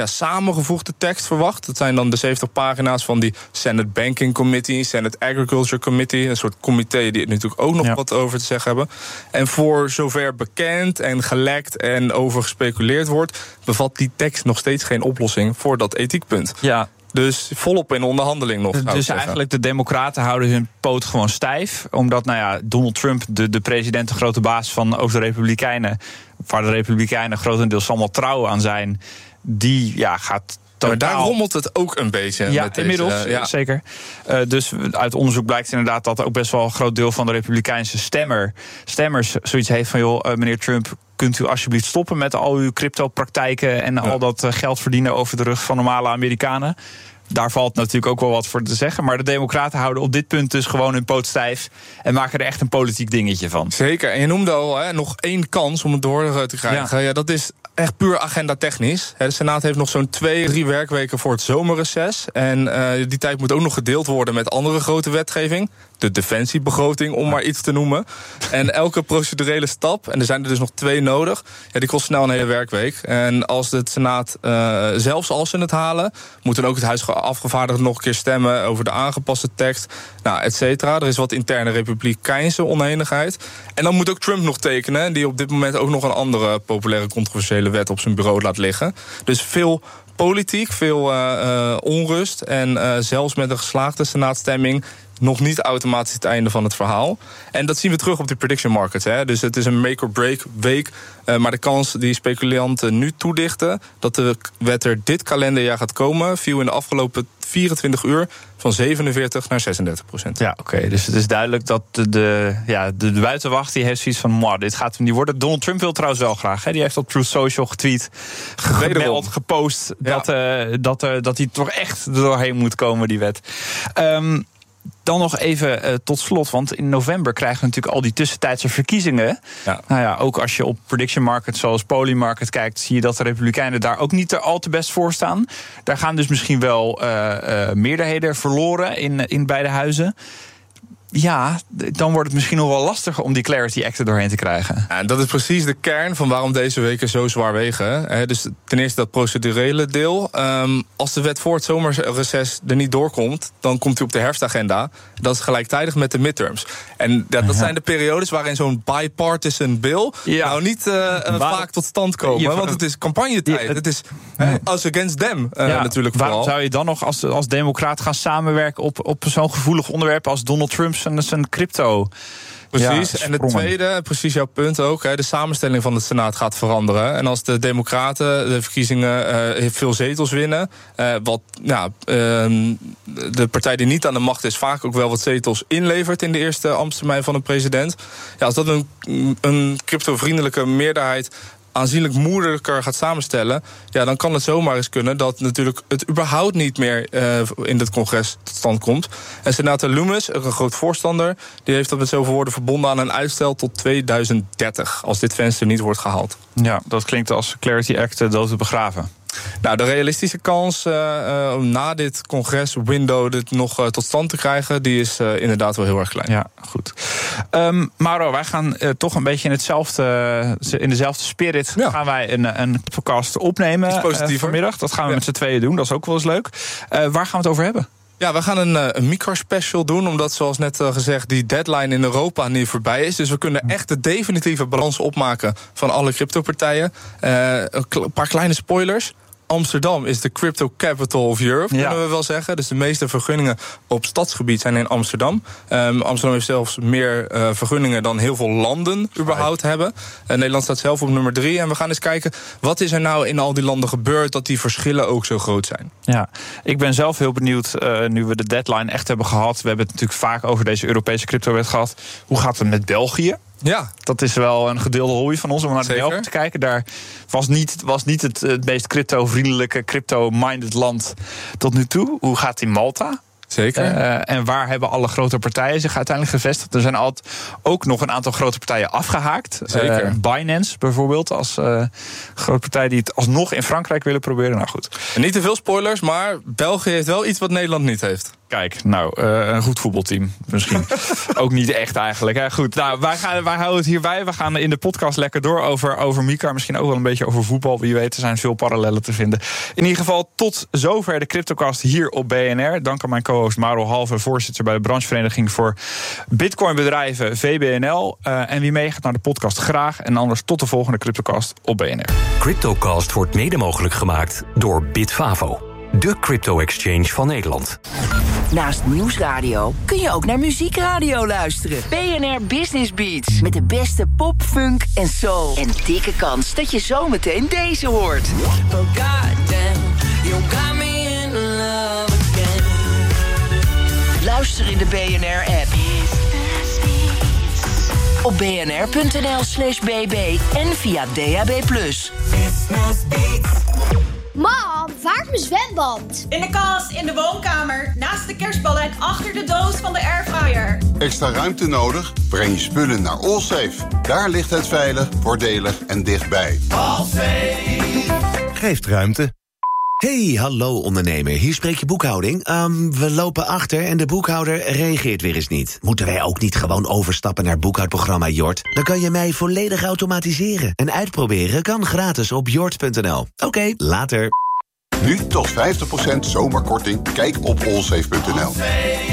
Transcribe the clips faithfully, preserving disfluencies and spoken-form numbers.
ja, samengevoegde tekst verwacht. Dat zijn dan de zeventig pagina's van die Senate Banking Committee, Senate Agriculture Committee, een soort comité die er natuurlijk ook nog ja. wat over te zeggen hebben. En voor zover bekend en gelekt en over gespeculeerd wordt, bevat die tekst nog steeds geen oplossing voor dat ethiekpunt. Ja. Dus volop in onderhandeling nog. Dus eigenlijk de democraten houden hun poot gewoon stijf. Omdat nou ja, Donald Trump, de, de president, de grote baas van ook de Republikeinen, waar de Republikeinen grotendeels allemaal trouw aan zijn, die ja, gaat totaal. Maar daar rommelt het ook een beetje. Ja, met inmiddels, deze, uh, ja. zeker. Uh, dus uit onderzoek blijkt inderdaad dat ook best wel een groot deel van de Republikeinse stemmer, stemmers zoiets heeft van, joh, uh, meneer Trump, kunt u alsjeblieft stoppen met al uw crypto-praktijken en ja. al dat uh, geld verdienen over de rug van normale Amerikanen. Daar valt natuurlijk ook wel wat voor te zeggen. Maar de democraten houden op dit punt dus gewoon hun poot stijf en maken er echt een politiek dingetje van. Zeker. En je noemde al hè, nog één kans om het door te krijgen. Ja. Ja, dat is echt puur agenda technisch. De Senaat heeft nog zo'n twee, drie werkweken voor het zomerreces. En uh, die tijd moet ook nog gedeeld worden met andere grote wetgeving. De defensiebegroting, om maar iets te noemen. En elke procedurele stap, en er zijn er dus nog twee nodig, ja, die kost snel een hele werkweek. En als de Senaat, uh, zelfs als ze het halen, moet dan ook het Huis afgevaardigden nog een keer stemmen over de aangepaste tekst, nou, et cetera. Er is wat interne republikeinse oneenigheid. En dan moet ook Trump nog tekenen, die op dit moment ook nog een andere populaire controversiële wet op zijn bureau laat liggen. Dus veel politiek, veel uh, uh, onrust. En uh, zelfs met een geslaagde senaatstemming nog niet automatisch het einde van het verhaal. En dat zien we terug op de prediction markets. Hè. Dus het is een make-or-break week. Uh, maar de kans die speculanten nu toedichten dat de wet er dit kalenderjaar gaat komen, viel in de afgelopen vierentwintig uur van zevenenveertig naar zesendertig procent. Ja, oké. Okay. Dus het is duidelijk dat de, de, ja, de, de buitenwacht die heeft zoiets van, mwah, dit gaat hem niet worden. Donald Trump wil trouwens wel graag. Hè. Die heeft op Truth Social getweet, gemeld, gepost, ja. dat, uh, dat, uh, dat hij toch echt er doorheen moet komen, die wet. Um, Dan nog even uh, tot slot, want in november krijgen we natuurlijk al die tussentijdse verkiezingen. Ja. Nou ja, ook als je op prediction markets zoals Polymarket kijkt, zie je dat de Republikeinen daar ook niet al te best voor staan. Daar gaan dus misschien wel uh, uh, meerderheden verloren in, in beide huizen. Ja, dan wordt het misschien nog wel lastiger om die Clarity Act er doorheen te krijgen. Ja, dat is precies de kern van waarom deze weken zo zwaar wegen. He, dus ten eerste dat procedurele deel. Um, als de wet voor het zomerreces er niet doorkomt, dan komt hij op de herfstagenda. Dat is gelijktijdig met de midterms. En dat, dat zijn de periodes waarin zo'n bipartisan bill ja. nou niet uh, uh, vaak tot stand komen. Je, want het is campagnetijd. Ja, het, het is uh, us against them uh, ja, natuurlijk vooral. Waarom zou je dan nog als, als democraat gaan samenwerken op, op zo'n gevoelig onderwerp als Donald Trump zijn, zijn crypto? Precies, ja, en het tweede, precies jouw punt ook, hè, de samenstelling van de Senaat gaat veranderen. En als de Democraten de verkiezingen uh, veel zetels winnen, uh, wat nou, uh, de partij die niet aan de macht is vaak ook wel wat zetels inlevert in de eerste ambtstermijn van een president. Ja, als dat een, een cryptovriendelijke meerderheid aanzienlijk moeilijker gaat samenstellen, ja, dan kan het zomaar eens kunnen dat natuurlijk het überhaupt niet meer uh, in het congres tot stand komt. En senator Loomis, een groot voorstander, die heeft dat met zoveel woorden verbonden aan een uitstel tot tweeduizend dertig, als dit venster niet wordt gehaald. Ja, dat klinkt als Clarity Act dood te begraven. Nou, de realistische kans uh, uh, om na dit congres-window dit nog uh, tot stand te krijgen, die is uh, inderdaad wel heel erg klein. Ja, goed. Um, Mauro, wij gaan uh, toch een beetje in hetzelfde, uh, in dezelfde spirit ja. gaan wij een, een podcast opnemen uh, vanmiddag. Dat gaan we ja. met z'n tweeën doen, dat is ook wel eens leuk. Uh, waar gaan we het over hebben? Ja, we gaan een, een micro-special doen, omdat zoals net uh, gezegd die deadline in Europa nu voorbij is. Dus we kunnen echt de definitieve balans opmaken van alle cryptopartijen. Uh, een kle- paar kleine spoilers. Amsterdam is de crypto capital of Europe, ja. kunnen we wel zeggen. Dus de meeste vergunningen op stadsgebied zijn in Amsterdam. Um, Amsterdam heeft zelfs meer uh, vergunningen dan heel veel landen überhaupt hebben. Uh, Nederland staat zelf op nummer drie. En we gaan eens kijken, wat is er nou in al die landen gebeurd dat die verschillen ook zo groot zijn? Ja, ik ben zelf heel benieuwd, uh, nu we de deadline echt hebben gehad. We hebben het natuurlijk vaak over deze Europese cryptowet gehad. Hoe gaat het met België? Ja, dat is wel een gedeelde hobby van ons om naar Zeker. België te kijken. Daar was niet, was niet het, het meest crypto-vriendelijke, crypto-minded land tot nu toe. Hoe gaat het in Malta? Zeker. Uh, en waar hebben alle grote partijen zich uiteindelijk gevestigd? Er zijn altijd ook nog een aantal grote partijen afgehaakt. Zeker. Uh, Binance bijvoorbeeld, als uh, grote partij die het alsnog in Frankrijk willen proberen. Nou goed. En niet te veel spoilers, maar België heeft wel iets wat Nederland niet heeft. Kijk, nou, uh, een goed voetbalteam misschien. Ook niet echt eigenlijk. Hè. Goed, nou, wij, gaan, wij houden het hierbij. We gaan in de podcast lekker door over, over Mika. Misschien ook wel een beetje over voetbal. Wie weet, er zijn veel parallellen te vinden. In ieder geval, tot zover de CryptoCast hier op B N R. Dank aan mijn co-host Mauro Halve, voorzitter bij de branchevereniging voor Bitcoinbedrijven V B N L. Uh, en wie meegaat naar de podcast, graag. En anders tot de volgende CryptoCast op B N R. CryptoCast wordt mede mogelijk gemaakt door Bitfavo, de crypto-exchange van Nederland. Naast Nieuwsradio kun je ook naar muziekradio luisteren. B N R Business Beats. Met de beste pop, funk en soul. En dikke kans dat je zometeen deze hoort. Oh goddamn, you got me in love again. Luister in de B N R-app. Op bnr.nl slash bb en via D A B plus. Business Beats. Mam, waar is mijn zwembad? In de kast, in de woonkamer, naast de kerstballen en achter de doos van de airfryer. Extra ruimte nodig? Breng je spullen naar Allsafe. Daar ligt het veilig, voordelig en dichtbij. Allsafe geeft ruimte. Hey, hallo ondernemer, hier spreek je boekhouding. Um, we lopen achter en de boekhouder reageert weer eens niet. Moeten wij ook niet gewoon overstappen naar boekhoudprogramma Jort? Dan kan je mij volledig automatiseren. En uitproberen kan gratis op jort punt n l. Oké, okay, later. Nu tot vijftig procent zomerkorting. Kijk op allsafe punt n l.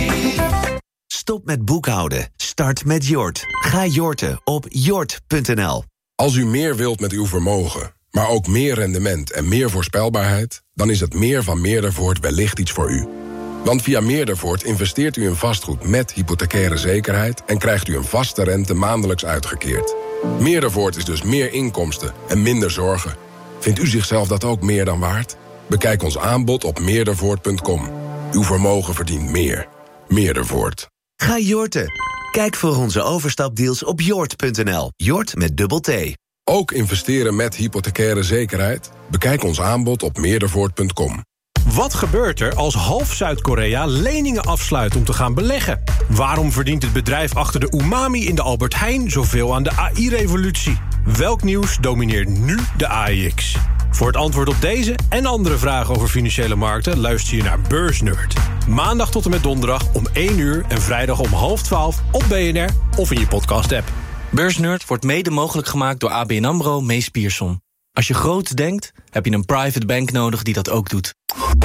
Stop met boekhouden. Start met Jort. Ga jorten op jort punt n l. Als u meer wilt met uw vermogen, maar ook meer rendement en meer voorspelbaarheid, dan is het meer van Meerdervoort wellicht iets voor u. Want via Meerdervoort investeert u in vastgoed met hypothecaire zekerheid en krijgt u een vaste rente maandelijks uitgekeerd. Meerdervoort is dus meer inkomsten en minder zorgen. Vindt u zichzelf dat ook meer dan waard? Bekijk ons aanbod op meerdervoort punt com. Uw vermogen verdient meer. Meerdervoort. Ga jorten. Kijk voor onze overstapdeals op jort punt n l. Jort met dubbel T. Ook investeren met hypothecaire zekerheid? Bekijk ons aanbod op meerdervoort punt com. Wat gebeurt er als half Zuid-Korea leningen afsluit om te gaan beleggen? Waarom verdient het bedrijf achter de umami in de Albert Heijn zoveel aan de A I-revolutie? Welk nieuws domineert nu de A I X? Voor het antwoord op deze en andere vragen over financiële markten luister je naar Beursnerd. Maandag tot en met donderdag om één uur en vrijdag om half twaalf op B N R of in je podcast-app. Beursnerd wordt mede mogelijk gemaakt door A B N AMRO Mees Pierson. Als je groots denkt, heb je een private bank nodig die dat ook doet.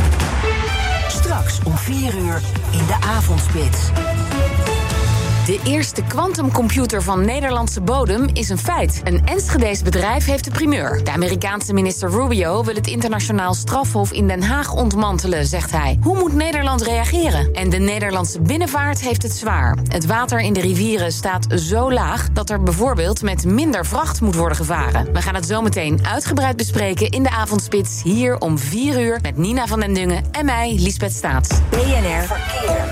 Straks om vier uur in de avondspits. De eerste quantumcomputer van Nederlandse bodem is een feit. Een Enschedees bedrijf heeft de primeur. De Amerikaanse minister Rubio wil het internationaal strafhof in Den Haag ontmantelen, zegt hij. Hoe moet Nederland reageren? En de Nederlandse binnenvaart heeft het zwaar. Het water in de rivieren staat zo laag dat er bijvoorbeeld met minder vracht moet worden gevaren. We gaan het zometeen uitgebreid bespreken in de avondspits hier om vier uur met Nina van den Dungen en mij, Liesbeth Staats. B N R Verkeer.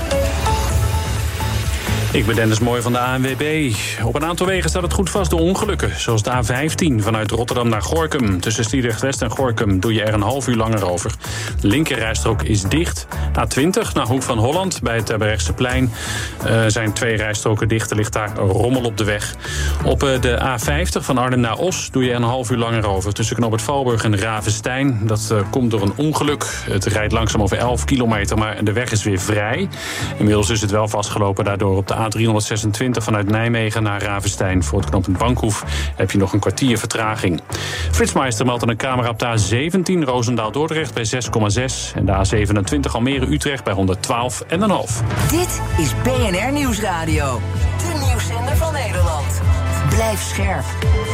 Ik ben Dennis Mooi van de A N W B. Op een aantal wegen staat het goed vast door ongelukken. Zoals de A vijftien vanuit Rotterdam naar Gorinchem. Tussen Sliedrecht-West en Gorinchem doe je er een half uur langer over. De linkerrijstrook is dicht. A twintig naar Hoek van Holland bij het Terbrechtseplein uh, zijn twee rijstroken dicht. Er ligt daar rommel op de weg. Op uh, de A vijftig van Arnhem naar Os doe je er een half uur langer over. Tussen Knoopert Valburg en Ravenstein. Dat uh, komt door een ongeluk. Het rijdt langzaam over elf kilometer, maar de weg is weer vrij. Inmiddels is het wel vastgelopen. Daardoor op de A driehonderdzesentwintig vanuit Nijmegen naar Ravenstein voor het knooppunt Bankhoef heb je nog een kwartier vertraging. Flitsmeister meldt een camera op de A zeventien Roosendaal-Dordrecht bij zes komma zes en de A zevenentwintig Almere-Utrecht bij honderdtwaalf komma vijf. Dit is B N R Nieuwsradio. De nieuwszender van Nederland. Blijf scherp.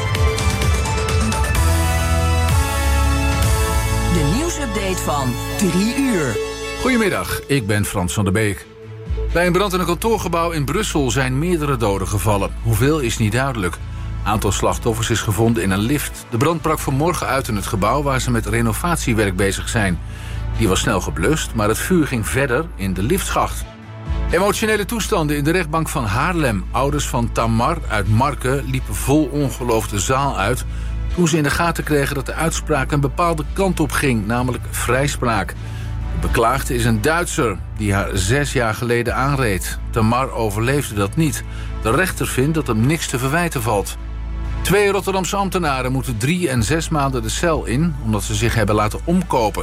De nieuwsupdate van drie uur. Goedemiddag, ik ben Frans van der Beek. Bij een brand in een kantoorgebouw in Brussel zijn meerdere doden gevallen. Hoeveel is niet duidelijk. Aantal slachtoffers is gevonden in een lift. De brand brak vanmorgen uit in het gebouw waar ze met renovatiewerk bezig zijn. Die was snel geblust, maar het vuur ging verder in de liftschacht. Emotionele toestanden in de rechtbank van Haarlem. Ouders van Tamar uit Marken liepen vol ongeloof de zaal uit toen ze in de gaten kregen dat de uitspraak een bepaalde kant op ging, namelijk vrijspraak. De beklaagde is een Duitser die haar zes jaar geleden aanreed. Tamar overleefde dat niet. De rechter vindt dat hem niks te verwijten valt. Twee Rotterdamse ambtenaren moeten drie en zes maanden de cel in omdat ze zich hebben laten omkopen.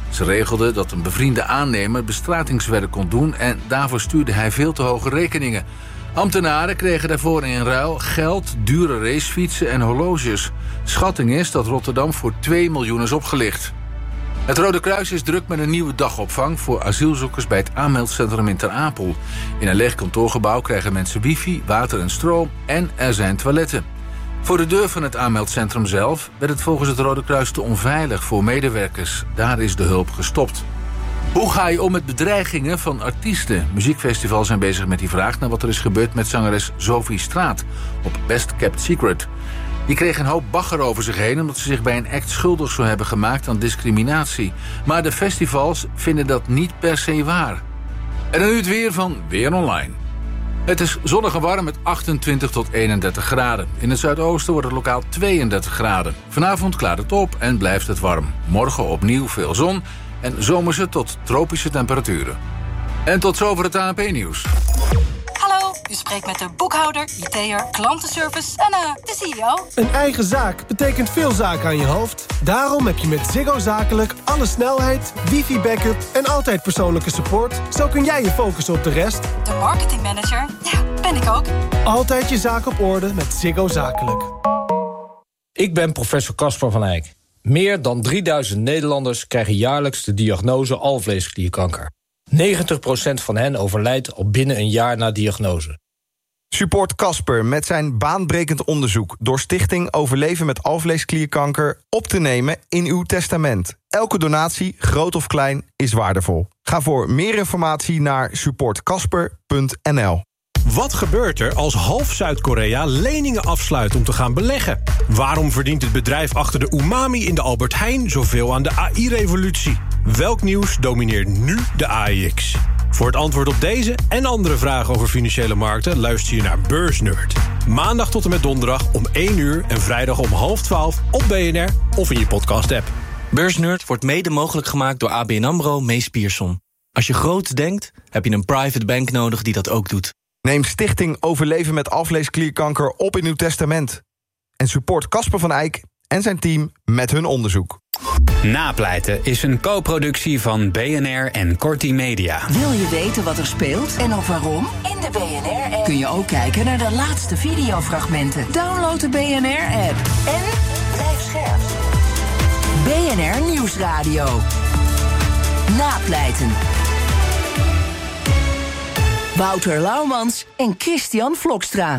Ze regelde dat een bevriende aannemer bestratingswerk kon doen en daarvoor stuurde hij veel te hoge rekeningen. Ambtenaren kregen daarvoor in ruil geld, dure racefietsen en horloges. Schatting is dat Rotterdam voor twee miljoen is opgelicht. Het Rode Kruis is druk met een nieuwe dagopvang voor asielzoekers bij het aanmeldcentrum in Ter Apel. In een leeg kantoorgebouw krijgen mensen wifi, water en stroom en er zijn toiletten. Voor de deur van het aanmeldcentrum zelf werd het volgens het Rode Kruis te onveilig voor medewerkers. Daar is de hulp gestopt. Hoe ga je om met bedreigingen van artiesten? Muziekfestivals zijn bezig met die vraag naar wat er is gebeurd met zangeres Sophie Straat op Best Kept Secret. Die kreeg een hoop bagger over zich heen omdat ze zich bij een act schuldig zou hebben gemaakt aan discriminatie. Maar de festivals vinden dat niet per se waar. En dan nu het weer van Weer Online. Het is zonnig en warm met achtentwintig tot eenendertig graden. In het zuidoosten wordt het lokaal tweeëndertig graden. Vanavond klaart het op en blijft het warm. Morgen opnieuw veel zon en zomerse tot tropische temperaturen. En tot zover het A N P-nieuws. Hallo, u spreekt met de boekhouder, I T'er, klantenservice en uh, de C E O. Een eigen zaak betekent veel zaken aan je hoofd. Daarom heb je met Ziggo Zakelijk alle snelheid, wifi-backup en altijd persoonlijke support. Zo kun jij je focussen op de rest. De marketingmanager, ja, ben ik ook. Altijd je zaak op orde met Ziggo Zakelijk. Ik ben professor Casper van Eyck. Meer dan drieduizend Nederlanders krijgen jaarlijks de diagnose alvleesklierkanker. negentig procent van hen overlijdt al binnen een jaar na diagnose. Support Casper met zijn baanbrekend onderzoek door Stichting Overleven met alvleesklierkanker op te nemen in uw testament. Elke donatie, groot of klein, is waardevol. Ga voor meer informatie naar support casper punt n l. Wat gebeurt er als half Zuid-Korea leningen afsluit om te gaan beleggen? Waarom verdient het bedrijf achter de umami in de Albert Heijn zoveel aan de A I-revolutie? Welk nieuws domineert nu de A I X? Voor het antwoord op deze en andere vragen over financiële markten luister je naar Beursnerd. Maandag tot en met donderdag om één uur en vrijdag om half twaalf op B N R of in je podcast-app. Beursnerd wordt mede mogelijk gemaakt door A B N AMRO Mees Pierson. Als je groot denkt, heb je een private bank nodig die dat ook doet. Neem Stichting Overleven met alvleesklierkanker op in uw testament. En support Casper van Eyck en zijn team met hun onderzoek. Napleiten is een co-productie van B N R en Corti Media. Wil je weten wat er speelt en ook waarom? In de B N R-app kun je ook kijken naar de laatste videofragmenten. Download de B N R-app en blijf scherp. B N R Nieuwsradio. Napleiten. Wouter Laumans en Christian Vlokstra.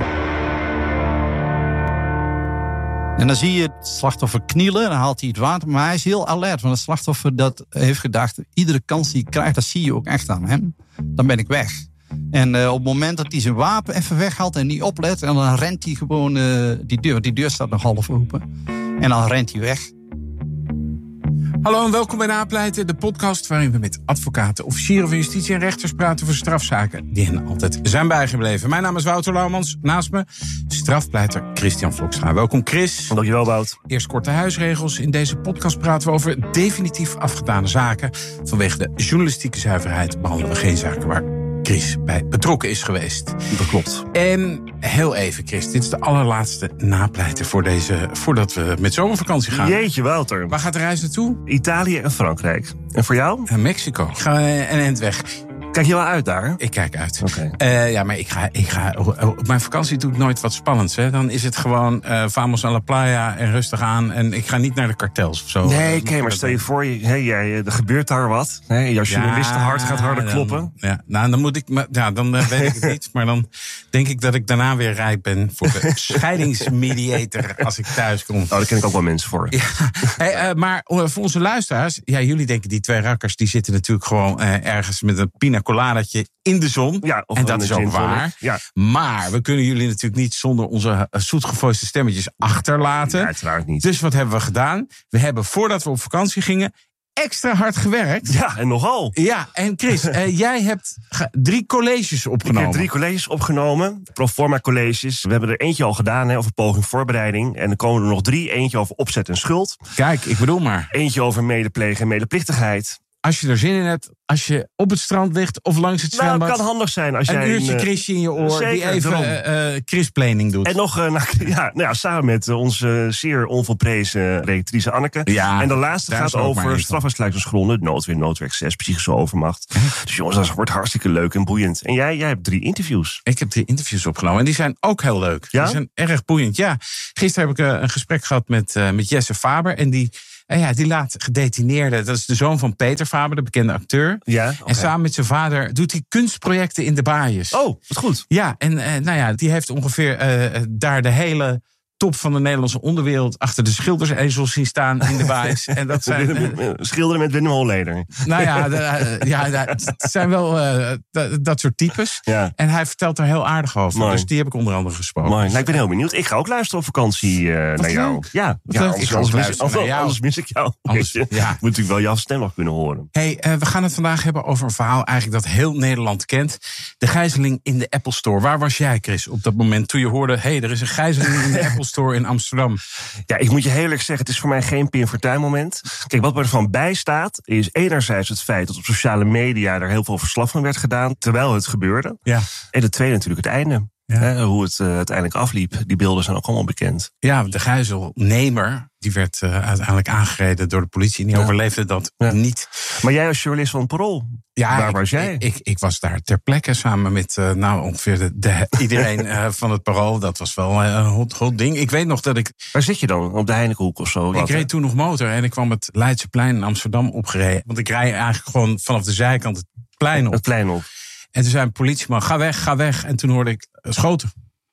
En dan zie je het slachtoffer knielen, dan haalt hij het water. Maar hij is heel alert, want het slachtoffer dat heeft gedacht... iedere kans die hij krijgt, dat zie je ook echt aan hem. Dan ben ik weg. En uh, op het moment dat hij zijn wapen even weghaalt en niet oplet... en dan rent hij gewoon uh, die deur, want die deur staat nog half open. En dan rent hij weg. Hallo en welkom bij Napleiten, de podcast waarin we met advocaten, officieren van justitie en rechters praten over strafzaken die hen altijd zijn bijgebleven. Mijn naam is Wouter Laumans, naast me strafpleiter Christian Vlokstra. Welkom Chris. Dankjewel Wout. Eerst korte huisregels. In deze podcast praten we over definitief afgedane zaken. Vanwege de journalistieke zuiverheid behandelen we geen zaken waar Chris bij betrokken is geweest. Dat klopt. En heel even, Chris, dit is de allerlaatste napleiten voor deze, voordat we met zomervakantie gaan. Jeetje, Wouter. Waar gaat de reis naartoe? Italië en Frankrijk. En voor jou? En Mexico. Ik ga een eind weg. Kijk je wel uit daar? Ik kijk uit. Okay. Uh, ja, maar ik ga, ik ga, op mijn vakantie doe ik nooit wat spannends. Hè. Dan is het gewoon uh, vamos a la playa en rustig aan. En ik ga niet naar de kartels of zo. Nee, oké, maar stel je voor, je, hey, jij, er gebeurt daar wat. Hey, jouw journalistenhart gaat harder dan, kloppen. Ja, nou, dan moet ik, ja, dan uh, weet ik het niet. Maar dan denk ik dat ik daarna weer rijp ben voor de scheidingsmediator als ik thuis kom. Oh, daar ken ik ook wel mensen voor. Ja. Hey, uh, maar voor onze luisteraars, ja, jullie denken die twee rakkers die zitten natuurlijk gewoon uh, ergens met een pina coladatje in de zon. Ja, en dat is ook waar. Ja. Maar we kunnen jullie natuurlijk niet zonder onze zoetgevoiste stemmetjes achterlaten. Ja, uiteraard niet. Dus wat hebben we gedaan? We hebben voordat we op vakantie gingen extra hard gewerkt. Ja, en nogal. Ja, en Chris, uh, jij hebt drie colleges opgenomen. Ik heb drie colleges opgenomen. Proforma colleges. We hebben er eentje al gedaan hè, over poging voorbereiding. En er komen er nog drie. Eentje over opzet en schuld. Kijk, ik bedoel maar. Eentje over medeplegen en medeplichtigheid. als je er zin in hebt, als je op het strand ligt of langs het zwembad. Nou, het kan handig zijn als een jij... uurtje een, Chrisje in je oor, zeker, die even uh, Chris-planing doet. En nog, uh, nou, ja, nou ja, samen met uh, onze zeer onvolprezen redactrice Anneke. Ja, en de laatste gaat over strafrechtelijkheidsgronden, noodweer, noodwerk zes, psychische overmacht. Dus jongens, dat wordt hartstikke leuk en boeiend. En jij, jij hebt drie interviews. Ik heb drie interviews opgenomen en die zijn ook heel leuk. Ja? Die zijn erg boeiend, ja. Gisteren heb ik uh, een gesprek gehad met, uh, met Jesse Faber en die... En ja, die laat gedetineerden. Dat is de zoon van Peter Faber, de bekende acteur. Ja, okay. En samen met zijn vader doet hij kunstprojecten in de Baaiers. Oh, wat goed. Ja, en uh, nou ja, die heeft ongeveer uh, daar de hele top van de Nederlandse onderwereld achter de schildersezels zien staan in de Baaiers. En dat zijn uh, schilderen met Willem Holleder. Nou ja, de, uh, ja, het zijn wel uh, dat, dat soort types. Ja. En hij vertelt daar heel aardig over. Mooi. Dus die heb ik onder andere gesproken. Mooi. Nou, ik ben heel benieuwd. Ik ga ook luisteren op vakantie uh, naar jou. Leuk. Ja, Wat ja leuk. anders, Ik ga anders, ook mis, luisteren anders, naar jou. anders mis ik jou. Anders, je. ja. Moet natuurlijk wel jouw stem nog kunnen horen. Hey, uh, we gaan het vandaag hebben over een verhaal eigenlijk dat heel Nederland kent. De gijzeling in de Apple Store. Waar was jij, Chris, op dat moment toen je hoorde... hé, hey, er is een gijzeling in de Apple Store in Amsterdam? Ja, ik moet je heel eerlijk zeggen, het is voor mij geen Pim Fortuyn moment. Kijk, wat er van bij staat, is enerzijds het feit dat op sociale media er heel veel verslag van werd gedaan, terwijl het gebeurde. Ja. En de tweede natuurlijk het einde. Ja. Hè, hoe het uh, uiteindelijk afliep. Die beelden zijn ook allemaal bekend. Ja, de gijzelnemer, die werd uh, uiteindelijk aangereden door de politie. En die ja. overleefde dat ja. niet. Maar jij als journalist van het Parool, ja, waar ik, was jij? Ik, ik, ik was daar ter plekke samen met uh, nou, ongeveer de, de, iedereen uh, van het Parool. Dat was wel uh, een hot, hot ding. Ik weet nog dat ik... Waar zit je dan? Op de Heinekenhoek of zo? Ik wat, reed he? toen nog motor en ik kwam het Leidseplein in Amsterdam opgereden. Want ik rijd eigenlijk gewoon vanaf de zijkant het plein op. Het plein op. En toen zei een politieman, ga weg, ga weg. En toen hoorde ik uh, schoten.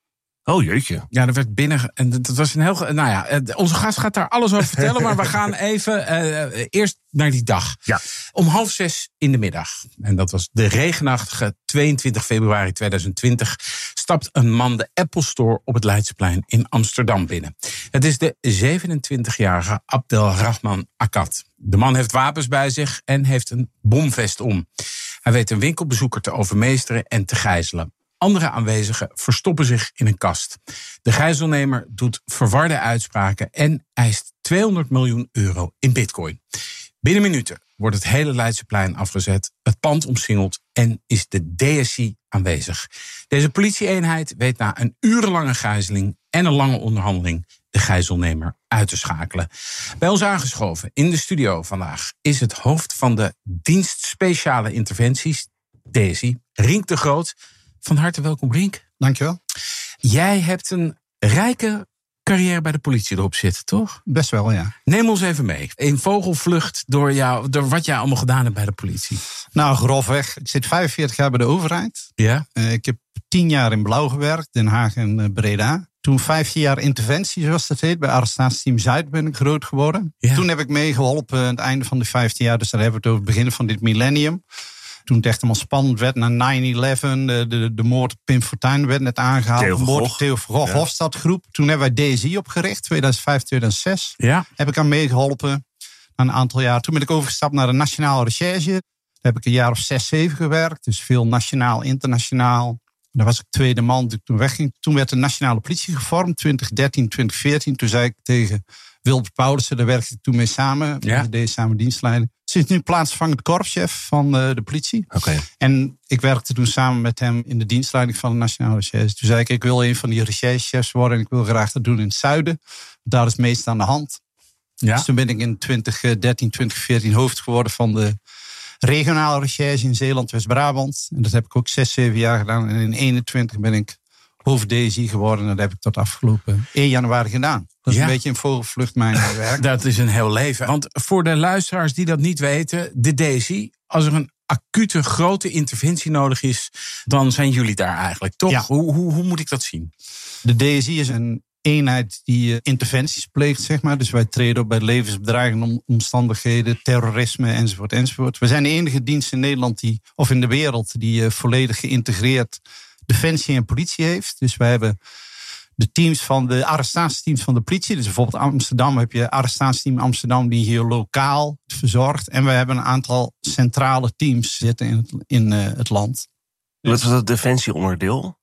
Oh jeetje. Ja, er werd binnen... En dat was een heel... Nou ja, onze gast gaat daar alles over vertellen. Maar we gaan even uh, eerst naar die dag. Ja. Om half zes in de middag. En dat was de regenachtige tweeëntwintig februari tweeduizend twintig... stapt een man de Apple Store op het Leidseplein in Amsterdam binnen. Het is de zevenentwintigjarige Abdelrahman Akkad. De man heeft wapens bij zich en heeft een bomvest om. Hij weet een winkelbezoeker te overmeesteren en te gijzelen. Andere aanwezigen verstoppen zich in een kast. De gijzelnemer doet verwarde uitspraken en eist tweehonderd miljoen euro in bitcoin. Binnen minuten wordt het hele Leidseplein afgezet, het pand omsingeld en is de D S I aanwezig. Deze politieeenheid weet na een urenlange gijzeling en een lange onderhandeling de gijzelnemer uit te schakelen. Bij ons aangeschoven in de studio vandaag is het hoofd van de dienst speciale interventies, D S I, Rink de Groot. Van harte welkom, Rink. Dankjewel. Jij hebt een rijke carrière bij de politie erop zitten, toch? Best wel, ja. Neem ons even mee. In vogelvlucht door, jou, door wat jij allemaal gedaan hebt bij de politie. Nou, grofweg. Ik zit vijfenveertig jaar bij de overheid. Ja. Uh, ik heb tien jaar in Blauw gewerkt, Den Haag en uh, Breda. Toen vijftien jaar interventie, zoals dat heet. Bij arrestatieteam Zuid ben ik groot geworden. Ja. Toen heb ik meegeholpen aan het einde van de vijftien jaar. Dus daar hebben we het over het begin van dit millennium. Toen het echt allemaal spannend werd na nine eleven. De, de, de moord op Pim Fortuyn werd net aangehaald. Theo van moord Gogh. op Theo van Gogh, ja. Hofstadgroep. Toen hebben wij D S I opgericht, tweeduizend vijf, tweeduizend zes. Ja. Heb ik aan meegeholpen na een aantal jaar. Toen ben ik overgestapt naar de Nationale Recherche. Daar heb ik een jaar of zes, zeven gewerkt. Dus veel nationaal, internationaal. Daar was ik tweede man toen ik toen wegging. Toen werd de Nationale Politie gevormd, twintig dertien, twintig veertien. Toen zei ik tegen Wilbert Paulussen, daar werkte ik toen mee samen. Ja. We deden samen dienstleiding. Sinds nu plaatsvervangend korpschef van uh, de politie. Okay. En ik werkte toen samen met hem in de dienstleiding van de Nationale Recherche. Toen zei ik, ik wil een van die recherchechefs worden. En ik wil graag dat doen in het zuiden. Daar is het meest aan de hand. Ja. Dus toen ben ik in twintig dertien, twintig veertien hoofd geworden van de regionale recherche in Zeeland, West-Brabant. En dat heb ik ook zes, zeven jaar gedaan. En in eenentwintig ben ik hoofd D S I geworden. En dat heb ik tot afgelopen één januari gedaan. Dat is ja. een beetje een vogelvlucht mijn werk. Dat is een heel leven. Want voor de luisteraars die dat niet weten, de D S I, als er een acute grote interventie nodig is, dan zijn jullie daar eigenlijk, toch? Ja. Hoe, hoe, hoe moet ik dat zien? De D S I is een eenheid die interventies pleegt, zeg maar. Dus wij treden op bij levensbedreigende omstandigheden, terrorisme enzovoort enzovoort. We zijn de enige dienst in Nederland die, of in de wereld, die uh, volledig geïntegreerd defensie en politie heeft. Dus wij hebben de teams van de arrestatieteams van de politie. Dus bijvoorbeeld Amsterdam heb je arrestatieteam Amsterdam die hier lokaal verzorgt. En we hebben een aantal centrale teams zitten in het, in, uh, het land. Wat was dat defensieonderdeel?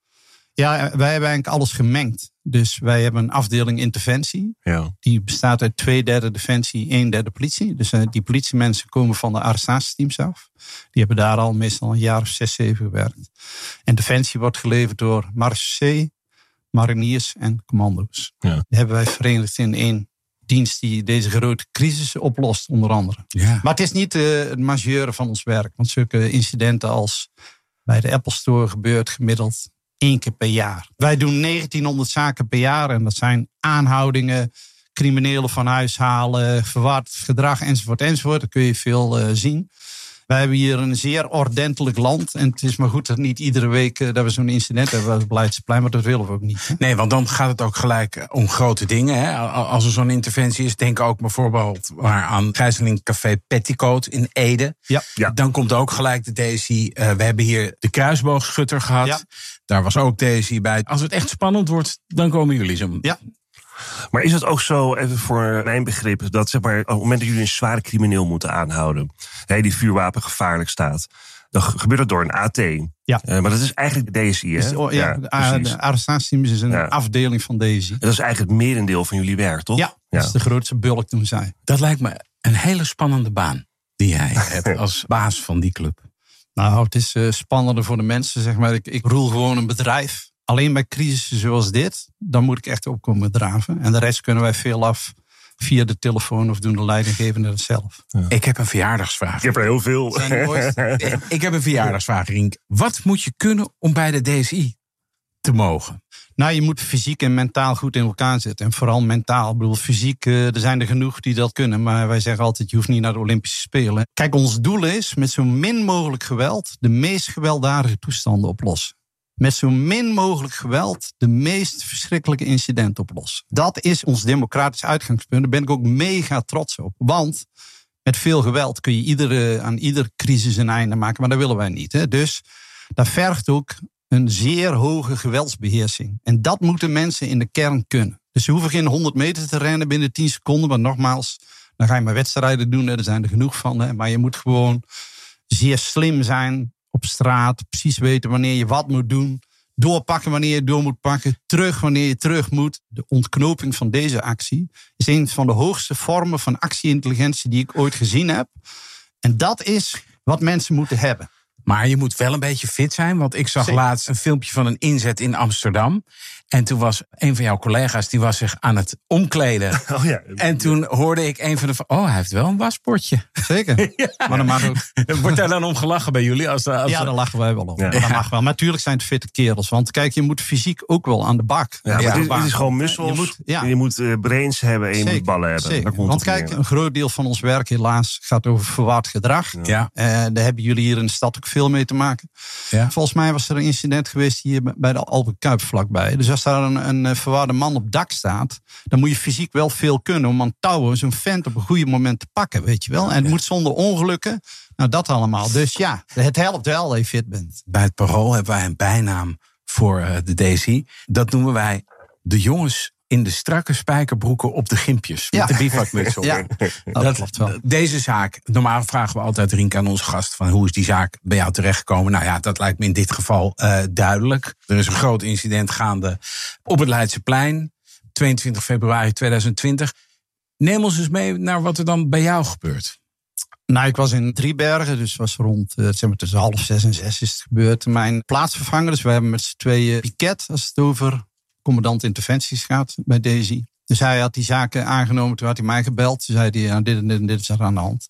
Ja, wij hebben eigenlijk alles gemengd. Dus wij hebben een afdeling interventie. Ja. Die bestaat uit twee derde defensie, een derde politie. Dus uh, die politiemensen komen van de arrestatieteams af. Die hebben daar al meestal een jaar of zes, zeven gewerkt. En defensie wordt geleverd door marechaussee, mariniers en commando's. Ja. Die hebben wij verenigd in één dienst die deze grote crisis oplost, onder andere. Ja. Maar het is niet uh, het majeure van ons werk. Want zulke incidenten als bij de Apple Store gebeurt gemiddeld één keer per jaar. Wij doen negentienhonderd zaken per jaar. En dat zijn aanhoudingen, criminelen van huis halen, verward gedrag enzovoort enzovoort. Daar kun je veel uh, zien. Wij hebben hier een zeer ordentelijk land. En het is maar goed dat niet iedere week uh, dat we zo'n incident hebben op Leidseplein. Maar dat willen we ook niet. Hè? Nee, want dan gaat het ook gelijk om grote dingen. Hè? Als er zo'n interventie is, denk ook bijvoorbeeld aan gijzelingcafé Petticoat in Ede. Ja. Ja. Dan komt ook gelijk de D S I. Uh, we hebben hier de kruisboogschutter gehad. Ja. Daar was ook D S I bij. Als het echt spannend wordt, dan komen jullie zo. Ja. Maar is het ook zo, even voor mijn begrip, dat zeg maar, op het moment dat jullie een zware crimineel moeten aanhouden, hè, die vuurwapen gevaarlijk staat, dan gebeurt dat door een A T. Ja. Uh, maar dat is eigenlijk de D S I, hè? Dus, oh, ja, ja, de, de arrestatieteams is een ja. afdeling van D S I. En dat is eigenlijk het merendeel van jullie werk, toch? Ja, ja. dat is de grootste bulk toen zij. Dat lijkt me een hele spannende baan die jij hebt als baas van die club. Nou, het is uh, spannender voor de mensen, zeg maar. Ik, ik roel gewoon een bedrijf. Alleen bij crisissen zoals dit, dan moet ik echt opkomen draven. En de rest kunnen wij veel af via de telefoon of doen de leidinggevende het zelf. Ja. Ik heb een verjaardagsvraag. Ik heb er heel veel. ik, ik heb een verjaardagsvraag, Rienk. Wat moet je kunnen om bij de D S I te mogen? Nou, je moet fysiek en mentaal goed in elkaar zitten. En vooral mentaal. Ik bedoel, fysiek, uh, er zijn er genoeg die dat kunnen. Maar wij zeggen altijd, je hoeft niet naar de Olympische Spelen. Kijk, ons doel is met zo min mogelijk geweld de meest gewelddadige toestanden oplossen. Met zo min mogelijk geweld de meest verschrikkelijke incidenten oplossen. Dat is ons democratisch uitgangspunt. Daar ben ik ook mega trots op. Want met veel geweld kun je iedere, aan iedere crisis een einde maken. Maar dat willen wij niet. Hè? Dus dat vergt ook een zeer hoge geweldsbeheersing. En dat moeten mensen in de kern kunnen. Dus ze hoeven geen honderd meter te rennen binnen tien seconden. Want nogmaals, dan ga je maar wedstrijden doen. Hè? Er zijn er genoeg van. Hè? Maar je moet gewoon zeer slim zijn op straat, precies weten wanneer je wat moet doen, doorpakken wanneer je door moet pakken, terug wanneer je terug moet. De ontknoping van deze actie is een van de hoogste vormen van actieintelligentie die ik ooit gezien heb. En dat is wat mensen moeten hebben. Maar je moet wel een beetje fit zijn, want ik zag Zeker. laatst een filmpje van een inzet in Amsterdam. En toen was een van jouw collega's, die was zich aan het omkleden. Oh ja. En toen hoorde ik een van de... Oh, hij heeft wel een waspotje. Zeker. Ja. Maar dat mag ook. Wordt daar dan om gelachen bij jullie? Als, als Ja, daar lachen wij wel om. Ja. Dat mag wel. Maar natuurlijk zijn het fitte kerels. Want kijk, je moet fysiek ook wel aan de bak. Ja, maar Ja, dit, bak. dit is gewoon mussels. Je moet, ja. Je moet uh, brains hebben en je Zeker, moet ballen hebben. zeker. Daar komt Want het op kijk, neer. een groot deel van ons werk helaas gaat over verwaard gedrag. Ja. Uh, daar hebben jullie hier in de stad ook veel mee te maken. Ja. Volgens mij was er een incident geweest hier bij de Albert Kuip vlakbij. Dus als daar een, een verwaarde man op dak staat, dan moet je fysiek wel veel kunnen om aan touwen zo'n vent op een goede moment te pakken, weet je wel. En het Ja. moet zonder ongelukken. Nou, dat allemaal. Dus ja, het helpt wel dat je fit bent. Bij het Parool hebben wij een bijnaam voor uh, de D S I. Dat noemen wij de jongens in de strakke spijkerbroeken op de gimpjes. Met Ja. de bivakmuts op. Ja, dat klopt wel. Deze zaak, normaal vragen we altijd, Rienk, aan onze gast, van hoe is die zaak bij jou terechtgekomen? Nou ja, dat lijkt me in dit geval uh, duidelijk. Er is een groot incident gaande op het Leidseplein, tweeëntwintig februari tweeduizend twintig. Neem ons eens mee naar wat er dan bij jou gebeurt. Nou, ik was in Driebergen, dus was rond uh, zeg maar tussen half zes en zes is het gebeurd. Mijn plaatsvervanger, dus we hebben met z'n tweeën piket als het over commandant interventies gaat bij D S I. Dus hij had die zaken aangenomen, toen had hij mij gebeld. Toen zei hij, ja, dit en dit en dit is er aan de hand.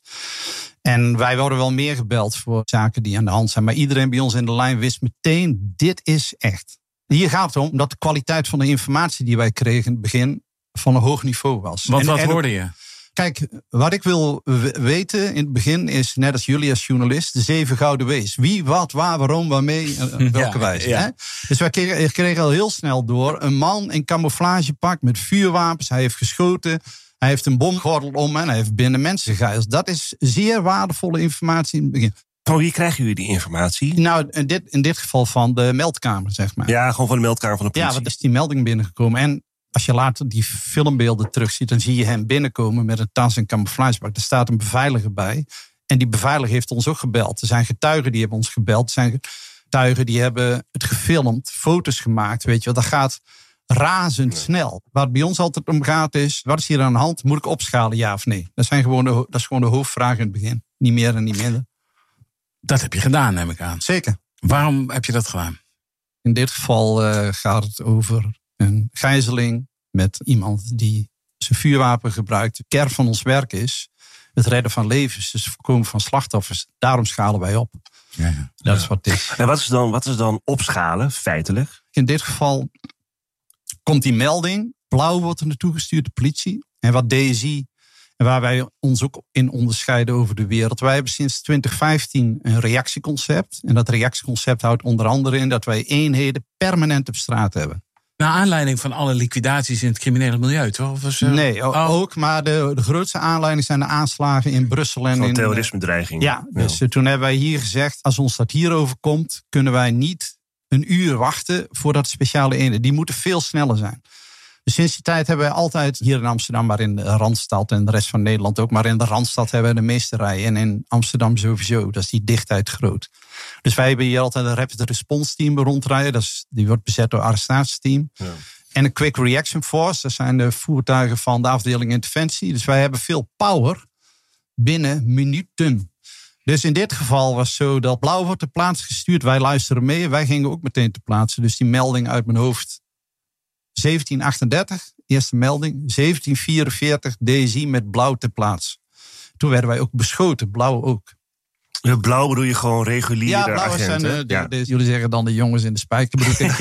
En wij worden wel meer gebeld voor zaken die aan de hand zijn. Maar iedereen bij ons in de lijn wist meteen, dit is echt. Hier gaat het om dat de kwaliteit van de informatie die wij kregen in het begin van een hoog niveau was. Want en, wat en, hoorde je? Kijk, wat ik wil weten in het begin is, net als jullie als journalist, de zeven gouden W's. Wie, wat, waar, waarom, waarmee, en welke Ja, wijze. ja. Hè? Dus wij kregen, kregen al heel snel door een man in camouflagepak met vuurwapens. Hij heeft geschoten, hij heeft een bomgordel om en hij heeft binnen mensen gegijzeld. Dat is zeer waardevolle informatie in het begin. Van wie krijgen jullie die informatie? Nou, in dit, in dit geval van de meldkamer, zeg maar. Ja, gewoon van de meldkamer van de Ja, politie. wat is die melding binnengekomen? En als je later die filmbeelden terugziet, dan zie je hem binnenkomen met een tas en camouflagepak. Er staat een beveiliger bij. En die beveiliger heeft ons ook gebeld. Er zijn getuigen die hebben ons gebeld. Er zijn ooggetuigen die hebben het gefilmd, foto's gemaakt. Weet je wel, dat gaat razendsnel. Waar het bij ons altijd om gaat is, wat is hier aan de hand? Moet ik opschalen, ja of nee? Dat, zijn gewoon de, dat is gewoon de hoofdvraag in het begin. Niet meer en niet minder. Dat heb je gedaan, neem ik aan. Zeker. Waarom heb je dat gedaan? In dit geval uh, gaat het over een gijzeling met iemand die zijn vuurwapen gebruikt. De kern van ons werk is het redden van levens, dus het voorkomen van slachtoffers. Daarom schalen wij op. Ja, ja. Dat is wat het is. En wat is dan, wat is dan opschalen, feitelijk? In dit geval komt die melding. Blauw wordt er naartoe gestuurd, de politie. En wat D S I, en waar wij ons ook in onderscheiden over de wereld. Wij hebben sinds twintig vijftien een reactieconcept. En dat reactieconcept houdt onder andere in dat wij eenheden permanent op straat hebben. Naar aanleiding van alle liquidaties in het criminele milieu, toch? Of was, uh... Nee, oh. ook. Maar de, de grootste aanleiding zijn de aanslagen in Brussel. En van in terrorisme-dreiging. Ja, dus ja. Toen hebben wij hier gezegd, als ons dat hier overkomt, kunnen wij niet een uur wachten voordat speciale eenheden. Die moeten veel sneller zijn. Dus sinds die tijd hebben wij altijd hier in Amsterdam, maar in de Randstad en de rest van Nederland ook. Maar in de Randstad hebben we de meeste rijen. En in Amsterdam sowieso. Dat is die dichtheid groot. Dus wij hebben hier altijd een rapid response team rondrijden. Dat is, die wordt bezet door het arrestatieteam. Ja. En een quick reaction force. Dat zijn de voertuigen van de afdeling interventie. Dus wij hebben veel power binnen minuten. Dus in dit geval was het zo dat blauw wordt ter plaatse gestuurd. Wij luisteren mee. Wij gingen ook meteen ter plaatse. Dus die melding uit mijn hoofd. zeventien achtendertig, eerste melding. zeventien vierenveertig, D S I met blauw ter plaatse. Toen werden wij ook beschoten, blauw ook. De blauw bedoel je gewoon reguliere ja, blauw agenten? Zijn de, de, ja. de, jullie zeggen dan de jongens in de spijkerbroek. maar,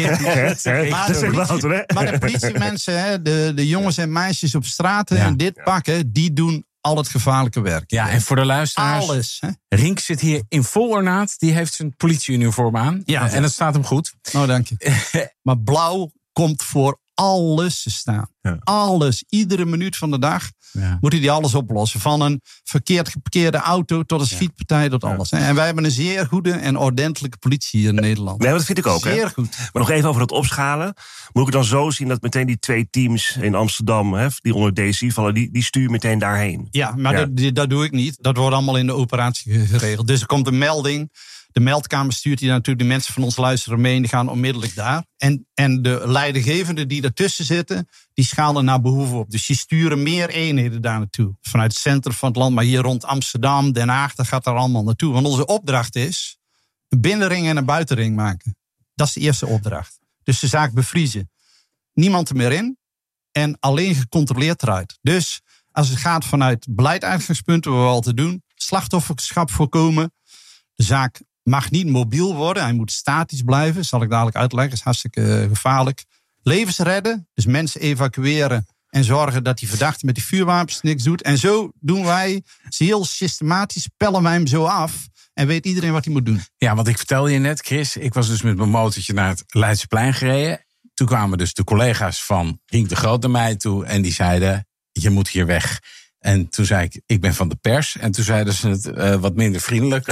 de maar de politiemensen, hè, de, de jongens en meisjes op straten ja. en dit ja. pakken, die doen al het gevaarlijke werk. Ja, en voor de luisteraars. Alles. Hè? Rink zit hier in vol ornaat. Die heeft zijn politieuniform aan. Ja, en dat staat hem goed. Nou, dank je. Maar blauw komt voor alles te staan. Ja. Alles. Iedere minuut van de dag ja. moet hij die alles oplossen. Van een verkeerd geparkeerde auto tot een schietpartij tot alles. Ja. En wij hebben een zeer goede en ordentelijke politie hier in Nederland. Nee, dat vind ik ook. Zeer hè? goed. Maar nog even over het opschalen. Moet ik het dan zo zien dat meteen die twee teams in Amsterdam, hè, die onder D S I vallen, die, die stuur je meteen daarheen? Ja, maar ja. Dat, dat doe ik niet. Dat wordt allemaal in de operatie geregeld. Dus er komt een melding. De meldkamer stuurt die natuurlijk, de mensen van ons luisteren mee en die gaan onmiddellijk daar. En, en de leidinggevenden die ertussen zitten, die schalen naar behoeven op. Dus die sturen meer eenheden daar naartoe. Vanuit het centrum van het land, maar hier rond Amsterdam, Den Haag, dat gaat er allemaal naartoe. Want onze opdracht is een binnenring en een buitenring maken. Dat is de eerste opdracht. Dus de zaak bevriezen. Niemand er meer in en alleen gecontroleerd eruit. Dus als het gaat vanuit beleid-uitgangspunten, wat we al te doen, slachtofferschap voorkomen, de zaak mag niet mobiel worden. Hij moet statisch blijven. Zal ik dadelijk uitleggen. Dat is hartstikke gevaarlijk. Levens redden. Dus mensen evacueren. En zorgen dat die verdachte met die vuurwapens niks doet. En zo doen wij. Heel systematisch pellen wij hem zo af. En weet iedereen wat hij moet doen. Ja, want ik vertelde je net, Chris. Ik was dus met mijn motortje naar het Leidseplein gereden. Toen kwamen dus de collega's van Rink de Groot naar mij toe. En die zeiden, je moet hier weg. En toen zei ik, ik ben van de pers. En toen zeiden ze het uh, wat minder vriendelijk.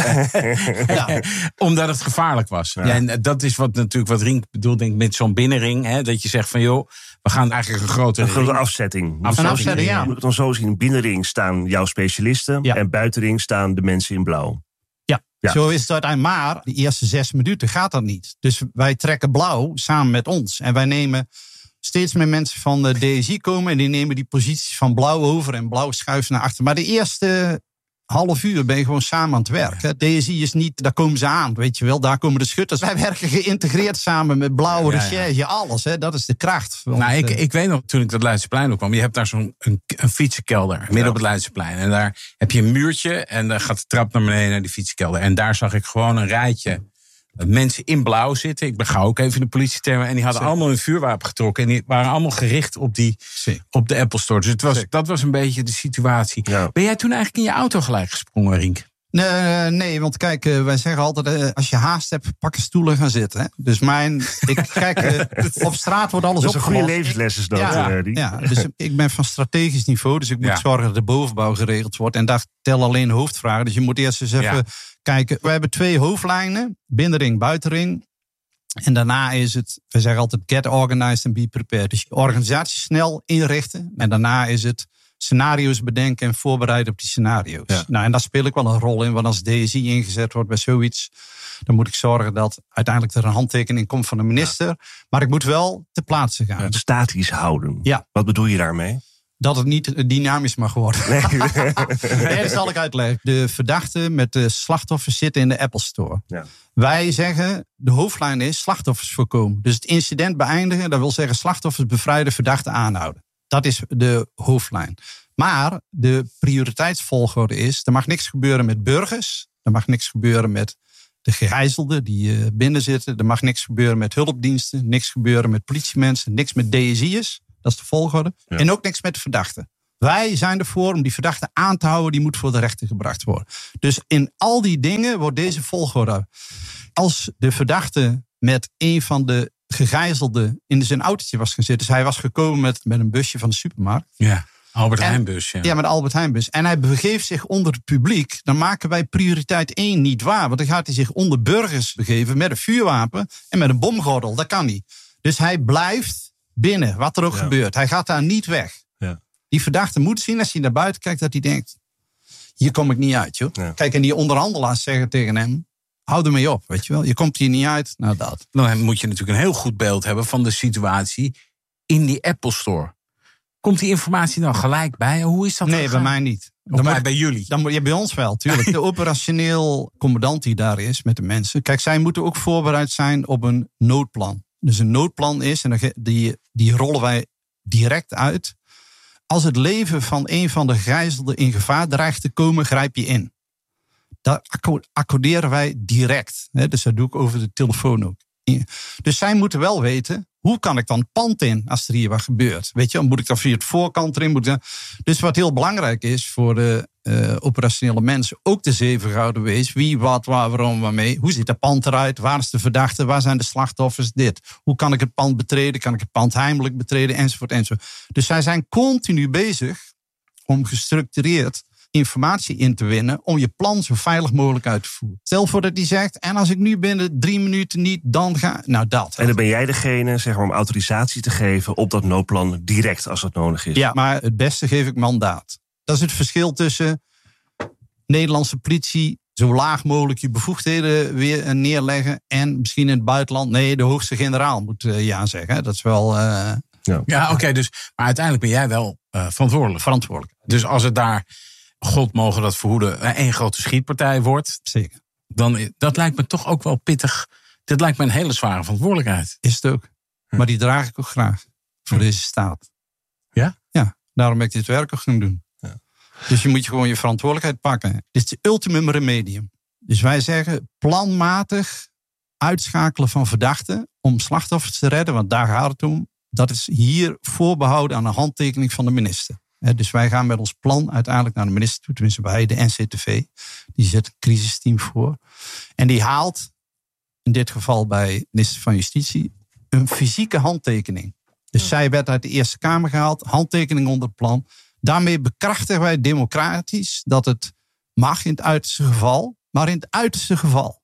ja. Omdat het gevaarlijk was. Ja. Ja, en dat is wat natuurlijk wat Rink bedoelt, denk ik, met zo'n binnenring. Hè, dat je zegt van, joh, we gaan eigenlijk een grote Een grote afzetting. Afzetting, een afzetting, ja. Moet ik het dan zo zien, binnenring staan jouw specialisten. Ja. En buitenring staan de mensen in blauw. Ja, ja. Zo is het uiteindelijk. Maar de eerste zes minuten gaat dat niet. Dus wij trekken blauw samen met ons. En wij nemen steeds meer mensen van de D S I komen en die nemen die posities van blauw over en blauw schuiven naar achter. Maar de eerste half uur ben je gewoon samen aan het werk. Hè. D S I is niet, daar komen ze aan, weet je wel. Daar komen de schutters. Wij werken geïntegreerd samen met blauwe ja, recherche, ja. alles. Hè. Dat is de kracht. Want, nou, ik, ik weet nog, toen ik dat Leidseplein op kwam, je hebt daar zo'n een, een fietsenkelder midden ja. op het Leidseplein. En daar heb je een muurtje en dan gaat de trap naar beneden naar die fietsenkelder. En daar zag ik gewoon een rijtje mensen in blauw zitten. Ik begauw ook even de politietermen. En die hadden Zeker. allemaal een vuurwapen getrokken. En die waren allemaal gericht op, die, op de Apple Store. Dus het was, dat was een beetje de situatie. Ja. Ben jij toen eigenlijk in je auto gelijk gesprongen, Rink? Nee, nee, want kijk, wij zeggen altijd, als je haast hebt, pak een stoel en gaan zitten. Hè? Dus mijn, ik kijk, op straat wordt alles opgelost. Dat is een goede levensles is dat. Ja, uh, die. ja, dus ik ben van strategisch niveau, dus ik moet ja. zorgen dat de bovenbouw geregeld wordt. En daar tellen alleen hoofdvragen. Dus je moet eerst eens even ja. kijken. We hebben twee hoofdlijnen, binnenring, buitenring. En daarna is het, we zeggen altijd, get organized and be prepared. Dus je organisatie snel inrichten. En daarna is het scenario's bedenken en voorbereiden op die scenario's. Ja. Nou, en daar speel ik wel een rol in, want als D S I ingezet wordt bij zoiets, dan moet ik zorgen dat uiteindelijk er een handtekening komt van de minister. Ja. Maar ik moet wel ter plaatse gaan. Ja, statisch houden. Ja. Wat bedoel je daarmee? Dat het niet dynamisch mag worden. Nee. nee, dat zal ik uitleggen. De verdachten met de slachtoffers zitten in de Apple Store. Ja. Wij zeggen, de hoofdlijn is slachtoffers voorkomen. Dus het incident beëindigen, dat wil zeggen slachtoffers bevrijden, verdachten aanhouden. Dat is de hoofdlijn. Maar de prioriteitsvolgorde is, er mag niks gebeuren met burgers. Er mag niks gebeuren met de gegijzelden die binnen zitten. Er mag niks gebeuren met hulpdiensten. Niks gebeuren met politiemensen. Niks met D S I'ers. Dat is de volgorde. Ja. En ook niks met de verdachten. Wij zijn ervoor om die verdachten aan te houden. Die moet voor de rechter gebracht worden. Dus in al die dingen wordt deze volgorde. Als de verdachte met een van de gegijzelden in zijn autootje was gaan zitten. Dus hij was gekomen met, met een busje van de supermarkt. Ja, Albert Heijnbus. Ja. ja, met Albert Heijnbus. En hij begeeft zich onder het publiek. Dan maken wij prioriteit één niet waar. Want dan gaat hij zich onder burgers begeven met een vuurwapen en met een bomgordel. Dat kan niet. Dus hij blijft binnen, wat er ook ja. gebeurt. Hij gaat daar niet weg. Ja. Die verdachte moet zien, als hij naar buiten kijkt, dat hij denkt, hier kom ik niet uit, joh. Ja. Kijk, en die onderhandelaars zeggen tegen hem, hou ermee op, weet je wel. Je komt hier niet uit, nou dat. Dan moet je natuurlijk een heel goed beeld hebben van de situatie in die Apple Store. Komt die informatie dan gelijk bij? Hoe is dat? Nee, gegaan? Bij mij niet. Dan bij, moet, bij jullie? Dan moet je bij ons wel, tuurlijk. De operationeel commandant die daar is met de mensen. Kijk, zij moeten ook voorbereid zijn op een noodplan. Dus een noodplan is, en die, die rollen wij direct uit. Als het leven van een van de gegijzelden in gevaar dreigt te komen, grijp je in. Dat accorderen wij direct. Dus dat doe ik over de telefoon ook. Dus zij moeten wel weten, hoe kan ik dan pand in als er hier wat gebeurt? Weet je, moet ik dan via het voorkant erin? Moet ik dan... Dus wat heel belangrijk is voor de uh, operationele mensen, ook de zeven gouden wees. Wie, wat, waar, waarom, waarmee. Hoe ziet het pand eruit? Waar is de verdachte? Waar zijn de slachtoffers? Dit. Hoe kan ik het pand betreden? Kan ik het pand heimelijk betreden? Enzovoort, enzovoort. Dus zij zijn continu bezig om gestructureerd informatie in te winnen om je plan zo veilig mogelijk uit te voeren. Stel voor dat hij zegt, en als ik nu binnen drie minuten niet, dan ga... Nou, dat. En dan ben jij degene, zeg maar, om autorisatie te geven op dat noodplan direct als dat nodig is. Ja, maar het beste geef ik mandaat. Dat is het verschil tussen Nederlandse politie zo laag mogelijk je bevoegdheden weer neerleggen en misschien in het buitenland, nee, de hoogste generaal moet uh, ja zeggen. Dat is wel... Uh, ja, ja oké, okay, dus maar uiteindelijk ben jij wel uh, verantwoordelijk. Verantwoordelijk. Dus als het daar, God mogen dat verhoeden, één grote schietpartij wordt, zeker. Dan dat lijkt me toch ook wel pittig. Dit lijkt me een hele zware verantwoordelijkheid. Is het ook. Hm. Maar die draag ik ook graag voor hm. deze staat. Ja? Ja, daarom ben ik dit werk ook gaan doen. Ja. Dus je moet je gewoon je verantwoordelijkheid pakken. Dit is het ultimum remedium. Dus wij zeggen planmatig uitschakelen van verdachten om slachtoffers te redden, want daar gaat het om. Dat is hier voorbehouden aan een handtekening van de minister. Dus wij gaan met ons plan uiteindelijk naar de minister toe, tenminste bij de N C T V. Die zet een crisisteam voor. En die haalt, in dit geval bij de minister van Justitie, een fysieke handtekening. Dus ja. zij werd uit de Eerste Kamer gehaald, handtekening onder het plan. Daarmee bekrachtigen wij democratisch dat het mag in het uiterste geval, maar in het uiterste geval.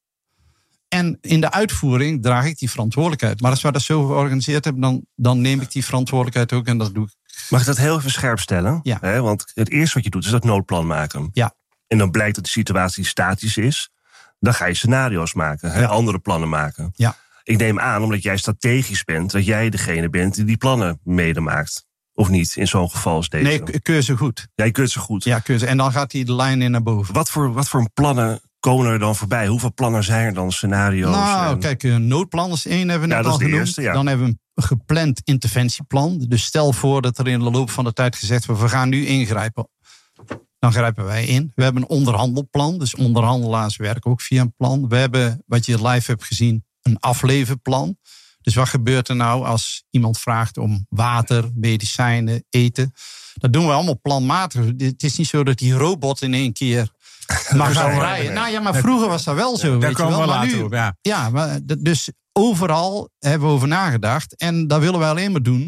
En in de uitvoering draag ik die verantwoordelijkheid. Maar als we dat zo georganiseerd hebben, dan, dan neem ik die verantwoordelijkheid ook en dat doe ik. Mag ik dat heel even scherp stellen? Ja. Hè, want het eerste wat je doet is dat noodplan maken. Ja. En dan blijkt dat de situatie statisch is. Dan ga je scenario's maken, hè, ja. andere plannen maken. Ja. Ik neem aan, omdat jij strategisch bent, dat jij degene bent die die plannen mede maakt. Of niet, in zo'n geval als deze? Nee, ik keur ze goed. Jij keurt ze goed? Ja, keur ze. En dan gaat hij de lijn in naar boven. Wat voor, wat voor plannen komen er dan voorbij? Hoeveel plannen zijn er dan, scenario's? Nou, en... kijk, een noodplan is één, hebben we net ja, al genoemd. Eerste, ja. Dan hebben we een gepland interventieplan. Dus stel voor dat er in de loop van de tijd gezegd wordt, we gaan nu ingrijpen. Dan grijpen wij in. We hebben een onderhandelplan. Dus onderhandelaars werken ook via een plan. We hebben, wat je live hebt gezien, een afleverplan. Dus wat gebeurt er nou als iemand vraagt om water, medicijnen, eten? Dat doen we allemaal planmatig. Het is niet zo dat die robot in één keer mag gaan rijden. Nou ja, maar vroeger was dat wel zo. Ja, daar weet komen je wel. we Maar later nu, op, ja. Ja, maar dus overal hebben we over nagedacht. En daar willen we alleen maar doen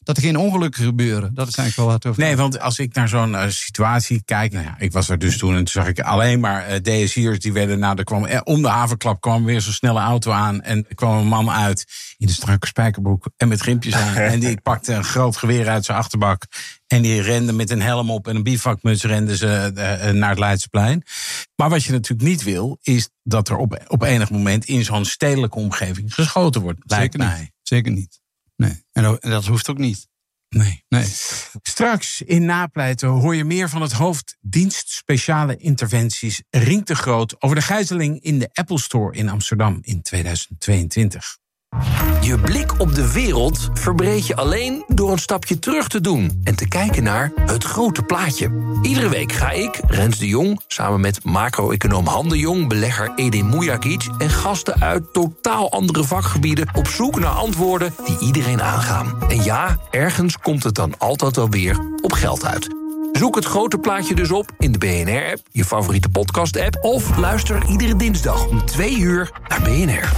dat er geen ongelukken gebeuren. Dat is eigenlijk wel wat over. Nee, want als ik naar zo'n uh, situatie kijk... Nou ja, ik was er dus toen en toen zag ik alleen maar uh, D S I'ers die werden... Nou, er kwam, eh, om de havenklap kwam weer zo'n snelle auto aan... en er kwam een man uit in de strakke spijkerbroek en met rimpjes aan... en die pakte een groot geweer uit zijn achterbak... en die rende met een helm op en een bivakmuts renden ze uh, naar het Leidseplein. Maar wat je natuurlijk niet wil... is dat er op, op enig moment in zo'n stedelijke omgeving geschoten wordt. Zeker niet. Mij. Zeker niet. Nee. En dat hoeft ook niet. Nee. nee. Straks in Napleiten hoor je meer van het hoofd dienst speciale interventies Rink de Groot over de gijzeling in de Apple Store in Amsterdam in tweeduizend tweeëntwintig. Je blik op de wereld verbreed je alleen door een stapje terug te doen... en te kijken naar het grote plaatje. Iedere week ga ik, Rens de Jong, samen met macro-econoom Han de Jong... belegger Edin Mujagic en gasten uit totaal andere vakgebieden... op zoek naar antwoorden die iedereen aangaan. En ja, ergens komt het dan altijd wel weer op geld uit. Zoek het grote plaatje dus op in de B N R-app, je favoriete podcast-app... of luister iedere dinsdag om twee uur naar B N R.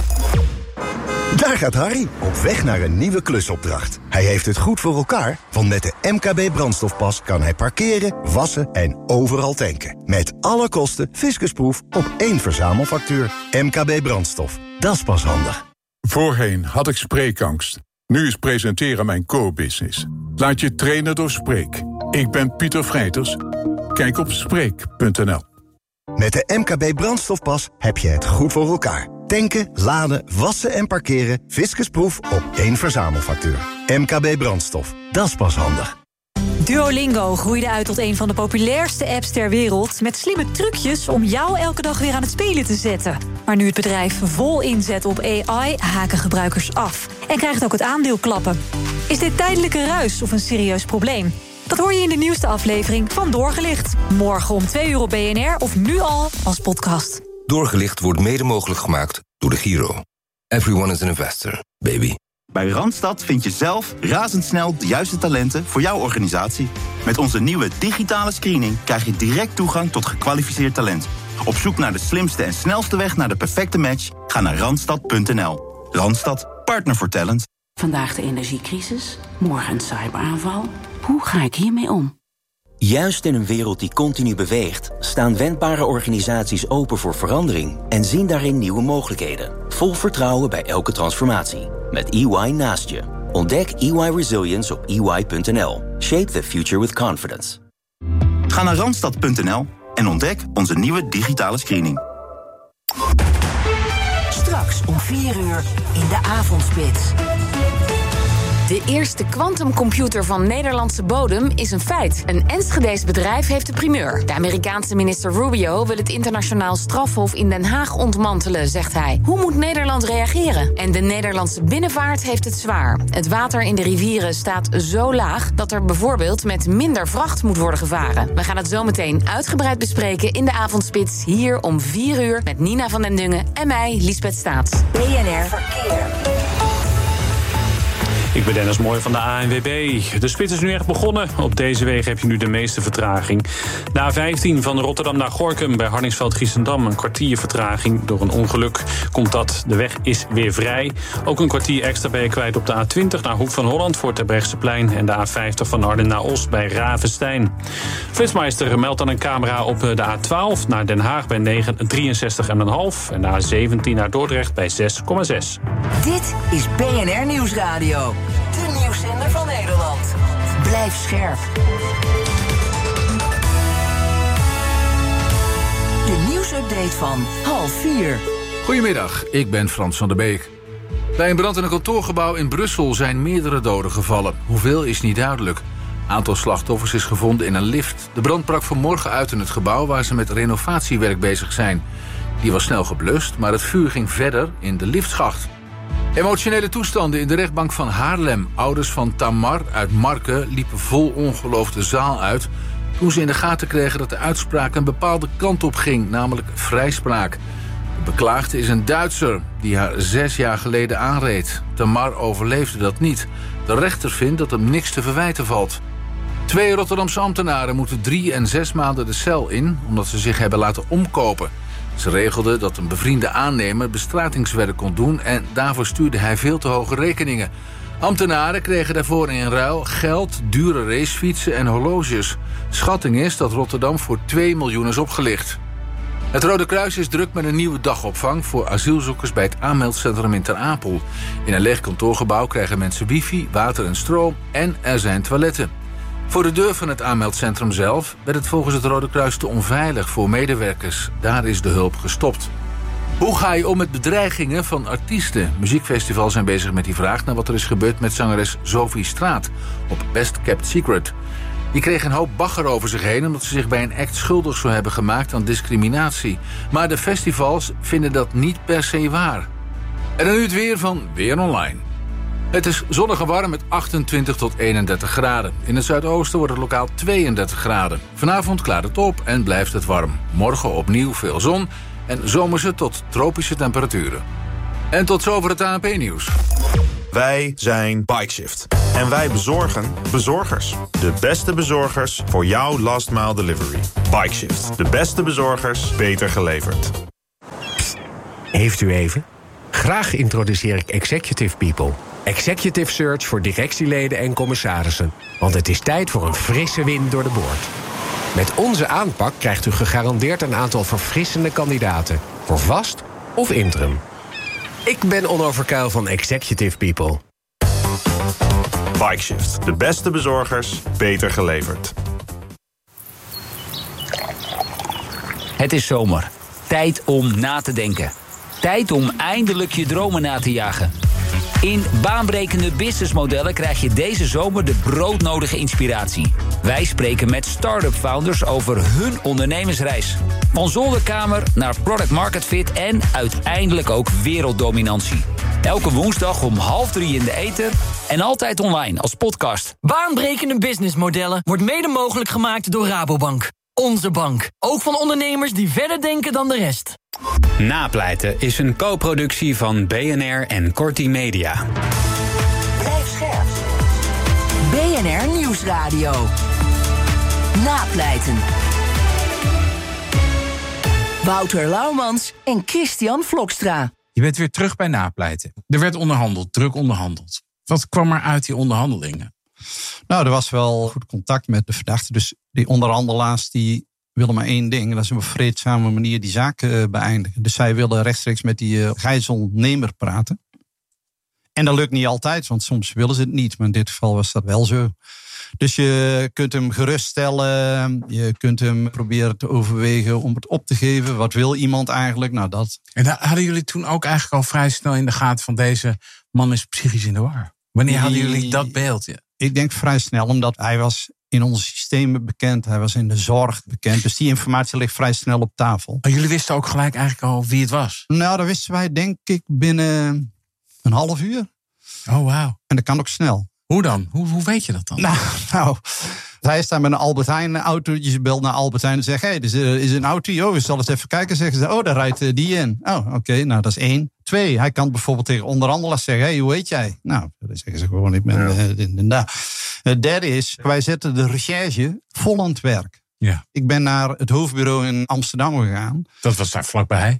Daar gaat Harry, op weg naar een nieuwe klusopdracht. Hij heeft het goed voor elkaar, want met de M K B brandstofpas... kan hij parkeren, wassen en overal tanken. Met alle kosten fiscusproef op één verzamelfactuur. M K B brandstof, dat is pas handig. Voorheen had ik spreekangst. Nu is presenteren mijn core business. Laat je trainen door Spreek. Ik ben Pieter Vrijters. Kijk op spreek punt n l. Met de M K B brandstofpas heb je het goed voor elkaar. Tanken, laden, wassen en parkeren. Fiscusproef op één verzamelfactuur. M K B brandstof, dat is pas handig. Duolingo groeide uit tot een van de populairste apps ter wereld... met slimme trucjes om jou elke dag weer aan het spelen te zetten. Maar nu het bedrijf vol inzet op A I, haken gebruikers af. En krijgt ook het aandeel klappen. Is dit tijdelijke ruis of een serieus probleem? Dat hoor je in de nieuwste aflevering van Doorgelicht. Morgen om twee uur op B N R of nu al als podcast. Doorgelicht wordt mede mogelijk gemaakt door de Giro. Everyone is an investor, baby. Bij Randstad vind je zelf razendsnel de juiste talenten voor jouw organisatie. Met onze nieuwe digitale screening krijg je direct toegang tot gekwalificeerd talent. Op zoek naar de slimste en snelste weg naar de perfecte match? Ga naar randstad punt n l. Randstad, partner voor talent. Vandaag de energiecrisis, morgen een cyberaanval. Hoe ga ik hiermee om? Juist in een wereld die continu beweegt, staan wendbare organisaties open voor verandering en zien daarin nieuwe mogelijkheden. Vol vertrouwen bij elke transformatie. Met E Y naast je. Ontdek E Y Resilience op e y punt n l. Shape the future with confidence. Ga naar randstad punt n l en ontdek onze nieuwe digitale screening. Straks om vier uur in de avondspits. De eerste quantumcomputer van Nederlandse bodem is een feit. Een Enschedees bedrijf heeft de primeur. De Amerikaanse minister Rubio wil het internationaal strafhof in Den Haag ontmantelen, zegt hij. Hoe moet Nederland reageren? En de Nederlandse binnenvaart heeft het zwaar. Het water in de rivieren staat zo laag dat er bijvoorbeeld met minder vracht moet worden gevaren. We gaan het zometeen uitgebreid bespreken in de avondspits hier om vier uur met Nina van den Dungen en mij, Liesbeth Staats. B N R Verkeer. Ik ben Dennis Mooi van de A N W B. De spits is nu echt begonnen. Op deze wegen heb je nu de meeste vertraging. De A vijftien van Rotterdam naar Gorinchem bij Hardingsveld-Giessendam. Een kwartier vertraging. Door een ongeluk komt dat. De weg is weer vrij. Ook een kwartier extra ben je kwijt op de A twintig naar Hoek van Holland voor Terbrechtseplein. En de A vijftig van Arnhem naar Os bij Ravenstein. Flitsmeister meldt dan een camera op de A twaalf naar Den Haag bij drieënzestig komma vijf. En de A zeventien naar Dordrecht bij zes komma zes. Dit is B N R Nieuwsradio. De nieuwszender van Nederland. Blijf scherp. De nieuwsupdate van half vier. Goedemiddag, ik ben Frans van der Beek. Bij een brand in een kantoorgebouw in Brussel zijn meerdere doden gevallen. Hoeveel is niet duidelijk. Aantal slachtoffers is gevonden in een lift. De brand brak vanmorgen uit in het gebouw waar ze met renovatiewerk bezig zijn. Die was snel geblust, maar het vuur ging verder in de liftschacht. Emotionele toestanden in de rechtbank van Haarlem. Ouders van Tamar uit Marken liepen vol ongeloof de zaal uit toen ze in de gaten kregen dat de uitspraak een bepaalde kant op ging, namelijk vrijspraak. De beklaagde is een Duitser die haar zes jaar geleden aanreed. Tamar overleefde dat niet. De rechter vindt dat hem niks te verwijten valt. Twee Rotterdamse ambtenaren moeten drie en zes maanden de cel in omdat ze zich hebben laten omkopen. Ze regelden dat een bevriende aannemer bestratingswerk kon doen en daarvoor stuurde hij veel te hoge rekeningen. Ambtenaren kregen daarvoor in ruil geld, dure racefietsen en horloges. Schatting is dat Rotterdam voor twee miljoen is opgelicht. Het Rode Kruis is druk met een nieuwe dagopvang voor asielzoekers bij het aanmeldcentrum in Ter Apel. In een leeg kantoorgebouw krijgen mensen wifi, water en stroom en er zijn toiletten. Voor de deur van het aanmeldcentrum zelf werd het volgens het Rode Kruis te onveilig voor medewerkers. Daar is de hulp gestopt. Hoe ga je om met bedreigingen van artiesten? Muziekfestivals zijn bezig met die vraag naar wat er is gebeurd met zangeres Sophie Straat op Best Kept Secret. Die kreeg een hoop bagger over zich heen omdat ze zich bij een act schuldig zou hebben gemaakt aan discriminatie. Maar de festivals vinden dat niet per se waar. En dan nu het weer van Weer Online. Het is zonnig en warm met achtentwintig tot eenendertig graden. In het zuidoosten wordt het lokaal tweeëndertig graden. Vanavond klaart het op en blijft het warm. Morgen opnieuw veel zon en zomerse tot tropische temperaturen. En tot zover het A N P-nieuws. Wij zijn Bikeshift. En wij bezorgen bezorgers. De beste bezorgers voor jouw last mile delivery. Bikeshift. De beste bezorgers, beter geleverd. Psst, heeft u even? Graag introduceer ik Executive People. Executive Search voor directieleden en commissarissen. Want het is tijd voor een frisse wind door de boord. Met onze aanpak krijgt u gegarandeerd een aantal verfrissende kandidaten. Voor vast of interim. Ik ben Onno Verkuil van Executive People. Bikeshift. De beste bezorgers, beter geleverd. Het is zomer. Tijd om na te denken. Tijd om eindelijk je dromen na te jagen. In baanbrekende businessmodellen krijg je deze zomer de broodnodige inspiratie. Wij spreken met start-up founders over hun ondernemersreis. Van zolderkamer naar product market fit en uiteindelijk ook werelddominantie. Elke woensdag om half drie in de ether en altijd online als podcast. Baanbrekende businessmodellen wordt mede mogelijk gemaakt door Rabobank. Onze bank. Ook van ondernemers die verder denken dan de rest. Napleiten is een co-productie van B N R en Corti Media. Blijf scherp. B N R Nieuwsradio. Napleiten. Wouter Laumans en Christian Vlokstra. Je bent weer terug bij Napleiten. Er werd onderhandeld, druk onderhandeld. Wat kwam er uit die onderhandelingen? Nou, er was wel goed contact met de verdachte. Dus die onderhandelaars die willen maar één ding. Dat is op een vreedzame manier die zaak uh, beëindigen. Dus zij willen rechtstreeks met die uh, gijzelnemer praten. En dat lukt niet altijd, want soms willen ze het niet. Maar in dit geval was dat wel zo. Dus je kunt hem geruststellen. Je kunt hem proberen te overwegen om het op te geven. Wat wil iemand eigenlijk? Nou, dat. En hadden jullie toen ook eigenlijk al vrij snel in de gaten van deze man is psychisch in de war? Wanneer hadden jullie dat beeld? Ja? Ik denk vrij snel, omdat hij was in onze systemen bekend. Hij was in de zorg bekend. Dus die informatie ligt vrij snel op tafel. Maar jullie wisten ook gelijk eigenlijk al wie het was? Nou, dat wisten wij denk ik binnen een half uur. Oh, wauw. En dat kan ook snel. Hoe dan? Hoe, hoe weet je dat dan? Nou, nou, hij staat met een Albert Heijn auto. Je belt naar Albert Heijn en zegt, hé, hey, er is een auto. Oh, we zullen eens even kijken. Zeggen ze, oh, daar rijdt die in. Oh, oké, okay, nou, dat is één. Twee, hij kan bijvoorbeeld tegen onderhandelaars zeggen, hé, hey, hoe heet jij? Nou, dan zeggen ze gewoon, ik ben ja. uh, daar. Het derde is, wij zetten de recherche vol aan het werk. Ja. Ik ben naar het hoofdbureau in Amsterdam gegaan. Dat was daar vlakbij?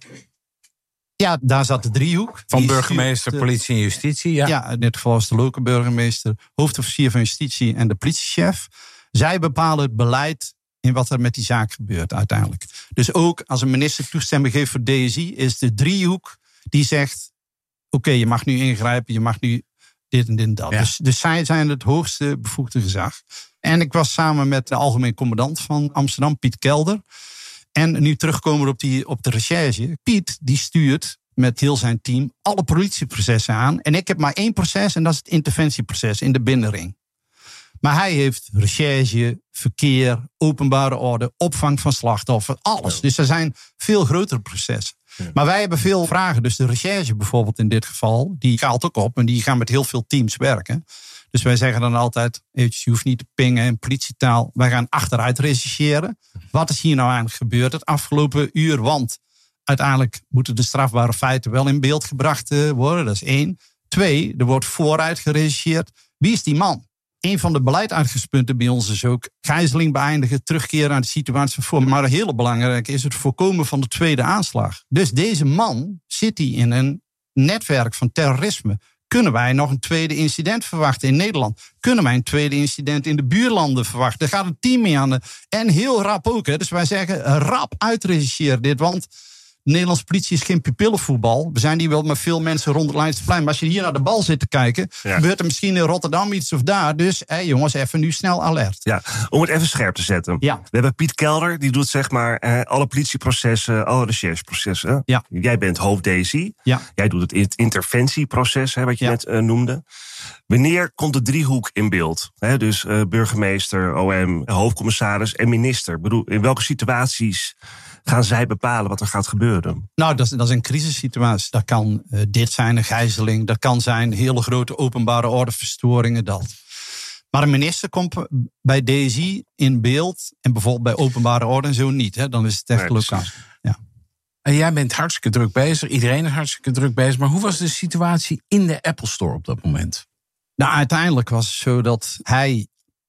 Ja, daar zat de driehoek. Van burgemeester, politie en justitie, ja. Ja, in dit geval was de lokale burgemeester, hoofdofficier van justitie en de politiechef. Zij bepalen het beleid in wat er met die zaak gebeurt uiteindelijk. Dus ook als een minister toestemming geeft voor D S I, is de driehoek die zegt, oké, okay, je mag nu ingrijpen, je mag nu dit en dit en dat. Ja. Dus, dus zij zijn het hoogste bevoegde gezag. En ik was samen met de algemeen commandant van Amsterdam, Piet Kelder. En nu terugkomen op, die, op de recherche. Piet die stuurt met heel zijn team alle politieprocessen aan. En ik heb maar één proces en dat is het interventieproces in de binnenring. Maar hij heeft recherche, verkeer, openbare orde, opvang van slachtoffers, alles. Dus er zijn veel grotere processen. Ja. Maar wij hebben veel vragen. Dus de recherche bijvoorbeeld in dit geval, die gaat ook op. En die gaan met heel veel teams werken. Dus wij zeggen dan altijd, je hoeft niet te pingen in politietaal. Wij gaan achteruit rechercheren. Wat is hier nou eigenlijk gebeurd het afgelopen uur? Want uiteindelijk moeten de strafbare feiten wel in beeld gebracht worden. Dat is één. Twee, er wordt vooruit gerechercheerd. Wie is die man? Een van de beleidsuitgangspunten bij ons is ook gijzeling beëindigen, terugkeren naar de situatie van voor. Maar een hele belangrijke is het voorkomen van de tweede aanslag. Dus deze man zit hij in een netwerk van terrorisme. Kunnen wij nog een tweede incident verwachten in Nederland? Kunnen wij een tweede incident in de buurlanden verwachten? Er gaat een team mee aan de... En heel rap ook. Hè. Dus wij zeggen rap uitrechercheren dit. Want de Nederlandse politie is geen pupillenvoetbal. We zijn hier wel met veel mensen rond het Leidseplein. Maar als je hier naar de bal zit te kijken... Ja. gebeurt er misschien in Rotterdam iets of daar. Dus hé, jongens, even nu snel alert. Ja, om het even scherp te zetten. Ja. We hebben Piet Kelder, die doet zeg maar eh, alle politieprocessen, alle rechercheprocessen. Ja. Jij bent hoofd D S I. Ja. Jij doet het interventieproces, hè, wat je ja. net uh, noemde. Wanneer komt de driehoek in beeld? Hè, dus uh, burgemeester, O M, hoofdcommissaris en minister. Ik bedoel, in welke situaties gaan zij bepalen wat er gaat gebeuren? Nou, dat is, dat is een crisissituatie. Dat kan uh, dit zijn, een gijzeling. Dat kan zijn hele grote openbare ordeverstoringen. Dat. Maar een minister komt bij D S I in beeld. En bijvoorbeeld bij openbare orde en zo niet. Hè? Dan is het echt nee, lokaal. Ja. En jij bent hartstikke druk bezig. Iedereen is hartstikke druk bezig. Maar hoe was de situatie in de Apple Store op dat moment? Nou, uiteindelijk was het zo dat hij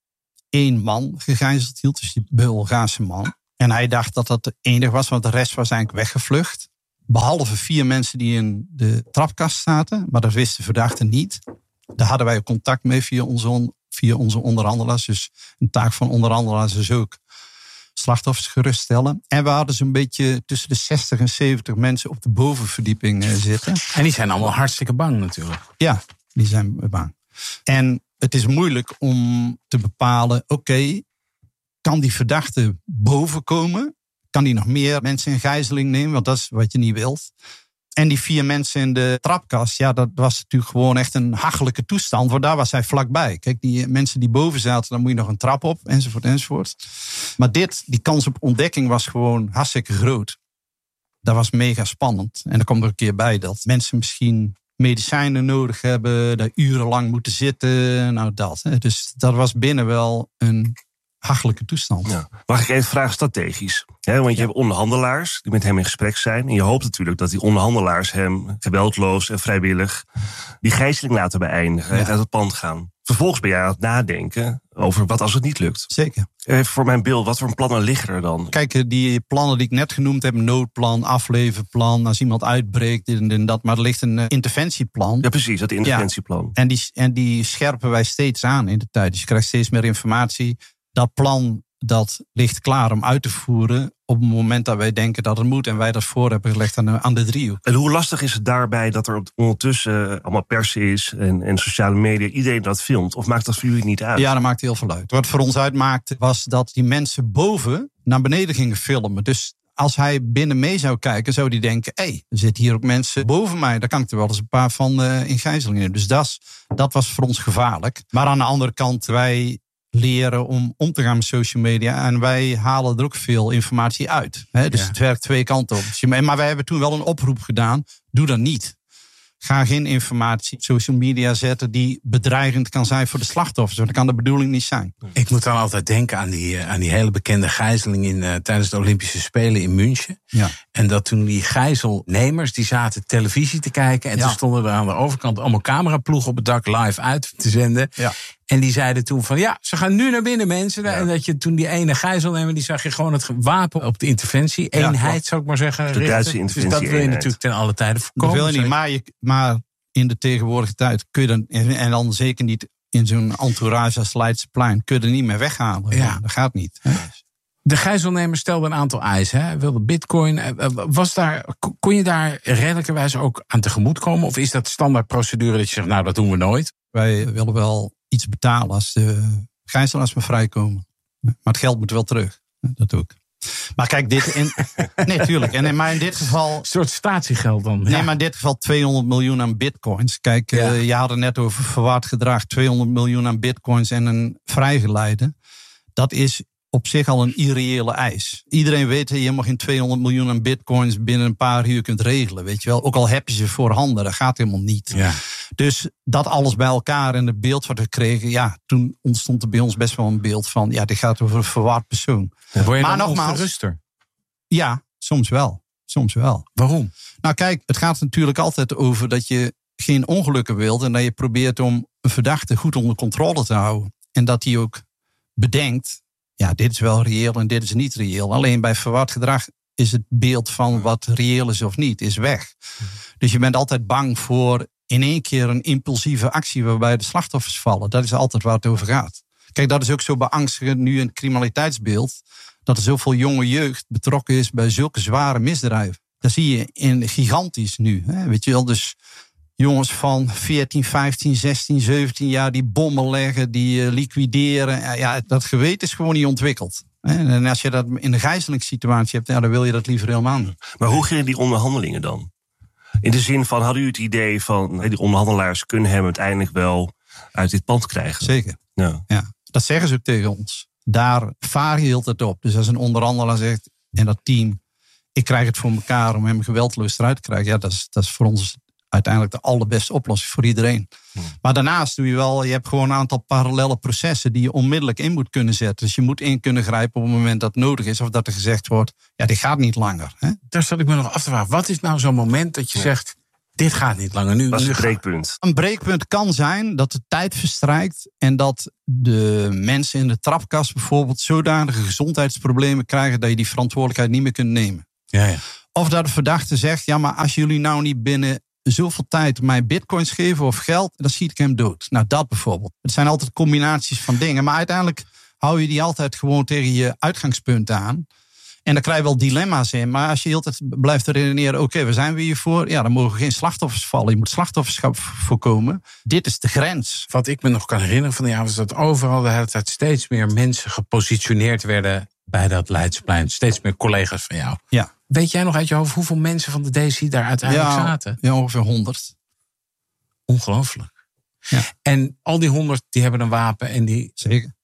één man gegijzeld hield. Dus die Bulgaarse man. En hij dacht dat dat de enige was, want de rest was eigenlijk weggevlucht. Behalve vier mensen die in de trapkast zaten. Maar dat wisten de verdachten niet. Daar hadden wij contact mee via onze, on, via onze onderhandelaars. Dus een taak van onderhandelaars is ook slachtoffers geruststellen. En we hadden zo'n beetje tussen de zestig en zeventig mensen op de bovenverdieping zitten. En die zijn allemaal hartstikke bang natuurlijk. Ja, die zijn bang. En het is moeilijk om te bepalen, oké, okay, kan die verdachte boven komen? Kan die nog meer mensen in gijzeling nemen? Want dat is wat je niet wilt. En die vier mensen in de trapkast, ja, dat was natuurlijk gewoon echt een hachelijke toestand. Want daar was hij vlakbij. Kijk, die mensen die boven zaten, dan moet je nog een trap op, enzovoort, enzovoort. Maar dit, die kans op ontdekking was gewoon hartstikke groot. Dat was mega spannend. En er komt er een keer bij dat mensen misschien medicijnen nodig hebben, daar urenlang moeten zitten. Nou, dat. Hè. Dus dat was binnen wel een hachelijke toestand. Ja. Mag ik even vragen strategisch? He, want je ja. hebt onderhandelaars die met hem in gesprek zijn. En je hoopt natuurlijk dat die onderhandelaars hem geweldloos en vrijwillig die gijzeling laten beëindigen. Ja. Uit het pand gaan. Vervolgens ben jij aan het nadenken over wat als het niet lukt. Zeker. Even voor mijn beeld, wat voor plannen liggen er dan? Kijk, die plannen die ik net genoemd heb, noodplan, afleverplan, als iemand uitbreekt, dit en dat. Maar er ligt een interventieplan. Ja, precies, dat interventieplan. Ja. En, die, en die scherpen wij steeds aan in de tijd. Dus je krijgt steeds meer informatie. Dat plan, dat ligt klaar om uit te voeren op het moment dat wij denken dat het moet. En wij dat voor hebben gelegd aan de, aan de driehoek. En hoe lastig is het daarbij dat er ondertussen allemaal pers is en, en sociale media, iedereen dat filmt? Of maakt dat voor jullie niet uit? Ja, dat maakt heel veel uit. Wat voor ons uitmaakte was dat die mensen boven naar beneden gingen filmen. Dus als hij binnen mee zou kijken, zou hij denken, hé, hey, er zitten hier ook mensen boven mij. Daar kan ik er wel eens een paar van uh, in gijzeling nemen. Dus dat, dat was voor ons gevaarlijk. Maar aan de andere kant, wij leren om om te gaan met social media. En wij halen er ook veel informatie uit. Hè? Dus ja. het werkt twee kanten op. Maar wij hebben toen wel een oproep gedaan. Doe dat niet. Ga geen informatie op social media zetten die bedreigend kan zijn voor de slachtoffers. Want dat kan de bedoeling niet zijn. Ik moet dan altijd denken aan die, aan die hele bekende gijzeling in, uh, tijdens de Olympische Spelen in München. Ja. En dat toen die gijzelnemers, die zaten televisie te kijken. En ja. toen stonden er aan de overkant allemaal cameraploegen op het dak live uit te zenden. Ja. En die zeiden toen van, ja, ze gaan nu naar binnen, mensen. Ja. En dat je toen die ene gijzelnemer, die zag je gewoon het wapen op de interventie. Eenheid, ja, zou ik maar zeggen. De Duitse interventie. Dus dat wil je natuurlijk ten alle tijde voorkomen. Dat wil je niet, maar, je, maar in de tegenwoordige tijd kun je dan, en dan zeker niet in zo'n entourage als Leidseplein, kun je er niet meer weghalen. Ja. Dat gaat niet. Hè? De gijzelnemer stelde een aantal eisen. Hij wilde bitcoin. Was daar, kon je daar redelijkerwijs ook aan tegemoet komen? Of is dat standaardprocedure dat je zegt, nou, dat doen we nooit? Wij willen wel iets betalen als de gijzelaars maar vrijkomen. Maar het geld moet wel terug. Dat ook. Maar kijk, dit... In, nee, tuurlijk. En in, maar in dit geval... Een soort statiegeld dan. Nee, ja. maar in dit geval tweehonderd miljoen aan bitcoins. Kijk, ja. uh, je had het net over verwaard gedrag. tweehonderd miljoen aan bitcoins en een vrijgeleide. Dat is op zich al een irreële eis. Iedereen weet dat je helemaal geen tweehonderd miljoen aan bitcoins binnen een paar uur kunt regelen. Weet je wel? Ook al heb je ze voorhanden, dat gaat helemaal niet. Ja. Dus dat alles bij elkaar en het beeld wat we kregen, ja, toen ontstond er bij ons best wel een beeld van, ja, dit gaat over een verwaard persoon. Ja, word je maar dan nogmaals, ongeruster? Ja, soms wel. Soms wel. Waarom? Nou kijk, het gaat natuurlijk altijd over dat je geen ongelukken wilt en dat je probeert om een verdachte goed onder controle te houden. En dat hij ook bedenkt, ja, dit is wel reëel en dit is niet reëel. Alleen bij verward gedrag is het beeld van wat reëel is of niet, is weg. Dus je bent altijd bang voor in één keer een impulsieve actie waarbij de slachtoffers vallen. Dat is altijd waar het over gaat. Kijk, dat is ook zo beangstigend nu in het criminaliteitsbeeld, dat er zoveel jonge jeugd betrokken is bij zulke zware misdrijven. Dat zie je in gigantisch nu. Hè? Weet je wel, dus jongens van veertien, vijftien, zestien, zeventien jaar die bommen leggen, die uh, liquideren. Ja, dat geweten is gewoon niet ontwikkeld. En als je dat in een gijzelingssituatie hebt, ja, dan wil je dat liever helemaal niet. Maar hoe gingen die onderhandelingen dan? In de zin van, hadden u het idee van, die onderhandelaars kunnen hem uiteindelijk wel uit dit pand krijgen? Zeker. Ja. Ja, dat zeggen ze ook tegen ons. Daar vaar je heel het op. Dus als een onderhandelaar zegt, en dat team, ik krijg het voor elkaar om hem geweldloos eruit te krijgen. Ja, dat is, dat is voor ons uiteindelijk de allerbeste oplossing voor iedereen. Hmm. Maar daarnaast doe je wel, je hebt gewoon een aantal parallele processen die je onmiddellijk in moet kunnen zetten. Dus je moet in kunnen grijpen op het moment dat het nodig is. Of dat er gezegd wordt, ja, dit gaat niet langer. Hè? Daar zat ik me nog af te vragen. Wat is nou zo'n moment dat je ja. zegt, dit gaat niet langer? Nu, dat is nu een breekpunt. Een breekpunt kan zijn dat de tijd verstrijkt en dat de mensen in de trapkast bijvoorbeeld zodanige gezondheidsproblemen krijgen dat je die verantwoordelijkheid niet meer kunt nemen. Ja, ja. Of dat de verdachte zegt, ja, maar als jullie nou niet binnen zoveel tijd mij bitcoins geven of geld, dan schiet ik hem dood. Nou, dat bijvoorbeeld. Het zijn altijd combinaties van dingen. Maar uiteindelijk hou je die altijd gewoon tegen je uitgangspunt aan. En dan krijg je wel dilemma's in. Maar als je altijd blijft redeneren, oké, okay, waar zijn we hiervoor? Ja, dan mogen geen slachtoffers vallen. Je moet slachtofferschap voorkomen. Dit is de grens. Wat ik me nog kan herinneren van die avond is dat overal de hele tijd steeds meer mensen gepositioneerd werden bij dat Leidsplein. Steeds meer collega's van jou. Ja. Weet jij nog uit je hoofd hoeveel mensen van de D C daar uiteindelijk ja, zaten? Ja, ongeveer honderd. Ongelooflijk. Ja. En al die honderd die hebben een wapen en die... Zeker.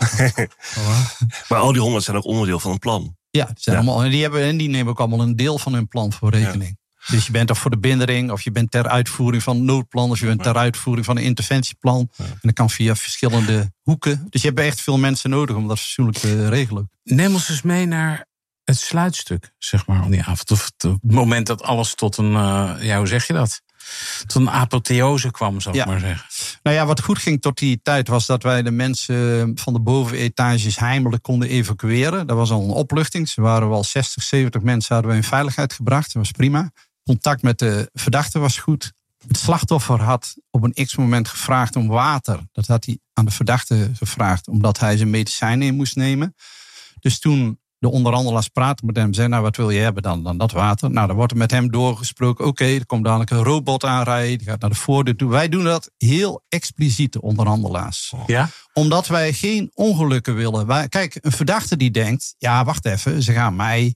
Maar al die honderd zijn ook onderdeel van een plan. Ja, die, zijn ja. allemaal, en die, hebben, en die nemen ook allemaal een deel van hun plan voor rekening. Ja. Dus je bent of voor de bindering, of je bent ter uitvoering van een noodplan, of je bent ter uitvoering van een interventieplan. Ja. En dat kan via verschillende hoeken. Dus je hebt echt veel mensen nodig om dat fatsoenlijk te regelen. Neem ons eens mee naar het sluitstuk, zeg maar, op die avond. Of het moment dat alles tot een, uh, ja, hoe zeg je dat? Tot een apotheose kwam, zou ik ja. maar zeggen. Nou ja, wat goed ging tot die tijd was dat wij de mensen van de bovenetages heimelijk konden evacueren. Dat was al een opluchting. Ze waren wel zestig, zeventig mensen hadden we in veiligheid gebracht. Dat was prima. Contact met de verdachte was goed. Het slachtoffer had op een x-moment gevraagd om water. Dat had hij aan de verdachte gevraagd, omdat hij zijn medicijnen in moest nemen. Dus toen de onderhandelaars praten met hem, zeggen, nou, wat wil je hebben dan? Dan dat water. Nou, dan wordt er met hem doorgesproken. Oké, okay, er komt dadelijk een robot aanrijden. Die gaat naar de voordeur toe. Wij doen dat heel expliciet, de onderhandelaars. Ja? Omdat wij geen ongelukken willen. Wij, kijk, een verdachte die denkt, ja, wacht even, ze gaan mij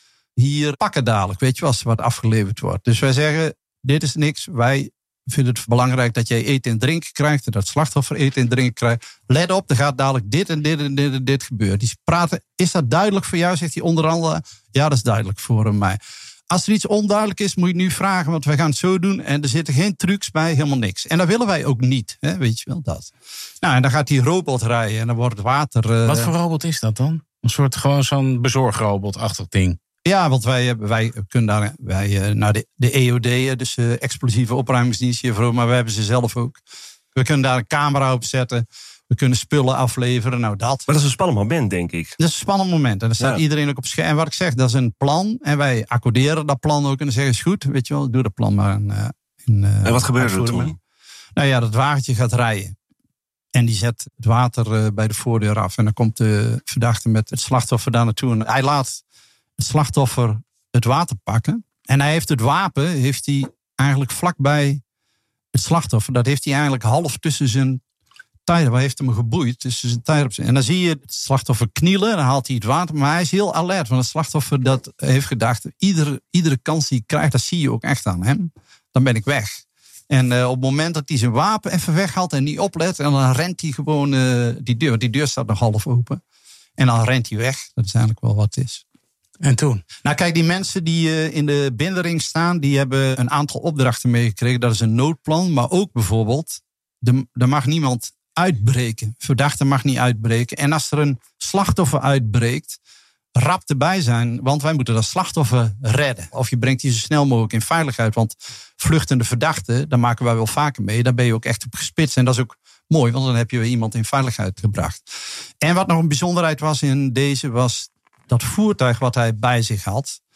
hier pakken dadelijk. Weet je, als er wat afgeleverd wordt. Dus wij zeggen, dit is niks. Wij vinden het belangrijk dat jij eten en drinken krijgt. En dat slachtoffer eten en drinken krijgt. Let op, er gaat dadelijk dit en dit en dit en dit gebeuren. Die praten, is dat duidelijk voor jou, zegt die onderhandelaar? Ja, dat is duidelijk voor mij. Als er iets onduidelijk is, moet je nu vragen, want wij gaan het zo doen. En er zitten geen trucs bij, helemaal niks. En dat willen wij ook niet, hè? Weet je wel dat. Nou, en dan gaat die robot rijden en dan wordt het water... Uh... Wat voor robot is dat dan? Een soort gewoon zo'n bezorgrobot-achtig ding. Ja, want wij, wij kunnen daar wij, nou de, de E O D, dus de explosieve opruimingsdienst hiervoor, maar we hebben ze zelf ook. We kunnen daar een camera op zetten. We kunnen spullen afleveren. Nou, dat. Maar dat is een spannend moment, denk ik. Dat is een spannend moment. En dan staat ja. iedereen ook op scherm. En wat ik zeg, dat is een plan. En wij accorderen dat plan ook. En dan zeggen ze, goed, weet je wel, doe dat plan maar. In, in, en wat gebeurde er toen? Nou ja, dat wagentje gaat rijden. En die zet het water bij de voordeur af. En dan komt de verdachte met het slachtoffer daar naartoe. En hij laat het slachtoffer het water pakken. En hij heeft het wapen heeft hij eigenlijk vlakbij het slachtoffer. Dat heeft hij eigenlijk half tussen zijn tijden. Waar heeft hem geboeid tussen zijn tijden op zijn. En dan zie je het slachtoffer knielen. Dan haalt hij het water. Maar hij is heel alert. Want het slachtoffer dat heeft gedacht. Iedere, iedere kans die hij krijgt, dat zie je ook echt aan hem. Dan ben ik weg. En uh, op het moment dat hij zijn wapen even weghaalt en niet oplet. En dan rent hij gewoon uh, die deur. Want die deur staat nog half open. En dan rent hij weg. Dat is eigenlijk wel wat het is. En toen? Nou kijk, die mensen die uh, in de bindering staan, die hebben een aantal opdrachten meegekregen. Dat is een noodplan, maar ook bijvoorbeeld, de, er mag niemand uitbreken. Verdachte mag niet uitbreken. En als er een slachtoffer uitbreekt, rap erbij zijn, want wij moeten dat slachtoffer redden. Of je brengt die zo snel mogelijk in veiligheid, want vluchtende verdachten, daar maken wij wel vaker mee. Daar ben je ook echt op gespitst en dat is ook mooi, want dan heb je weer iemand in veiligheid gebracht. En wat nog een bijzonderheid was in deze, was dat voertuig wat hij bij zich had,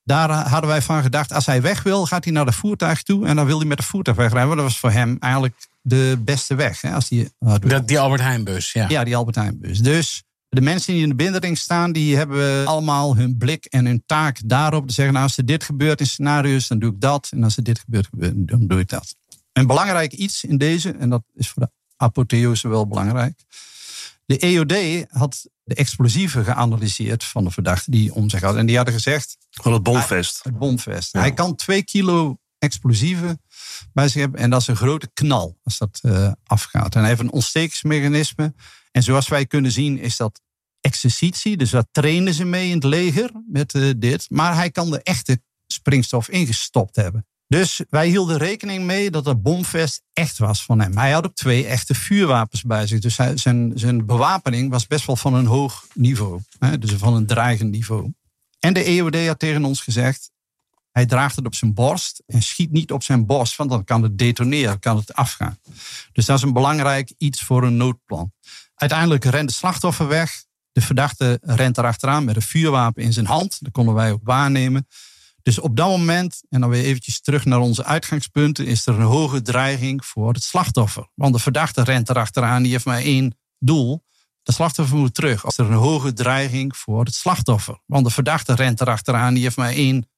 Daar hadden wij van gedacht, als hij weg wil, gaat hij naar de voertuig toe. En dan wil hij met de voertuig wegrijden. Want dat was voor hem eigenlijk de beste weg. Hè, als die, uh, dat, die Albert Heijnbus, ja. Ja, die Albert Heijnbus. Dus de mensen die in de binnenring staan, die hebben allemaal hun blik en hun taak daarop. Te zeggen, nou, als er dit gebeurt in scenario's, dan doe ik dat. En als er dit gebeurt, dan doe ik dat. Een belangrijk iets in deze, en dat is voor de apotheose wel belangrijk. De E O D had de explosieven geanalyseerd van de verdachte die om zich had. En die hadden gezegd... Van het bomvest. Hij, het bomvest. Ja. Hij kan twee kilo explosieven bij zich hebben. En dat is een grote knal als dat uh, afgaat. En hij heeft een ontstekingsmechanisme. En zoals wij kunnen zien is dat exercitie. Dus daar trainen ze mee in het leger met uh, dit. Maar hij kan de echte springstof ingestopt hebben. Dus wij hielden rekening mee dat dat bomvest echt was van hem. Hij had ook twee echte vuurwapens bij zich. Dus hij, zijn, zijn bewapening was best wel van een hoog niveau. Hè, dus van een dreigend niveau. En de E O D had tegen ons gezegd... hij draagt het op zijn borst en schiet niet op zijn borst... want dan kan het detoneren, kan het afgaan. Dus dat is een belangrijk iets voor een noodplan. Uiteindelijk rent de slachtoffer weg. De verdachte rent erachteraan met een vuurwapen in zijn hand. Dat konden wij ook waarnemen. Dus op dat moment, en dan weer eventjes terug naar onze uitgangspunten... is er een hoge dreiging voor het slachtoffer. Want de verdachte rent erachteraan, die heeft maar één doel... De slachtoffer moet terug. Als er een hoge dreiging voor het slachtoffer. Want de verdachte rent erachteraan, die heeft maar één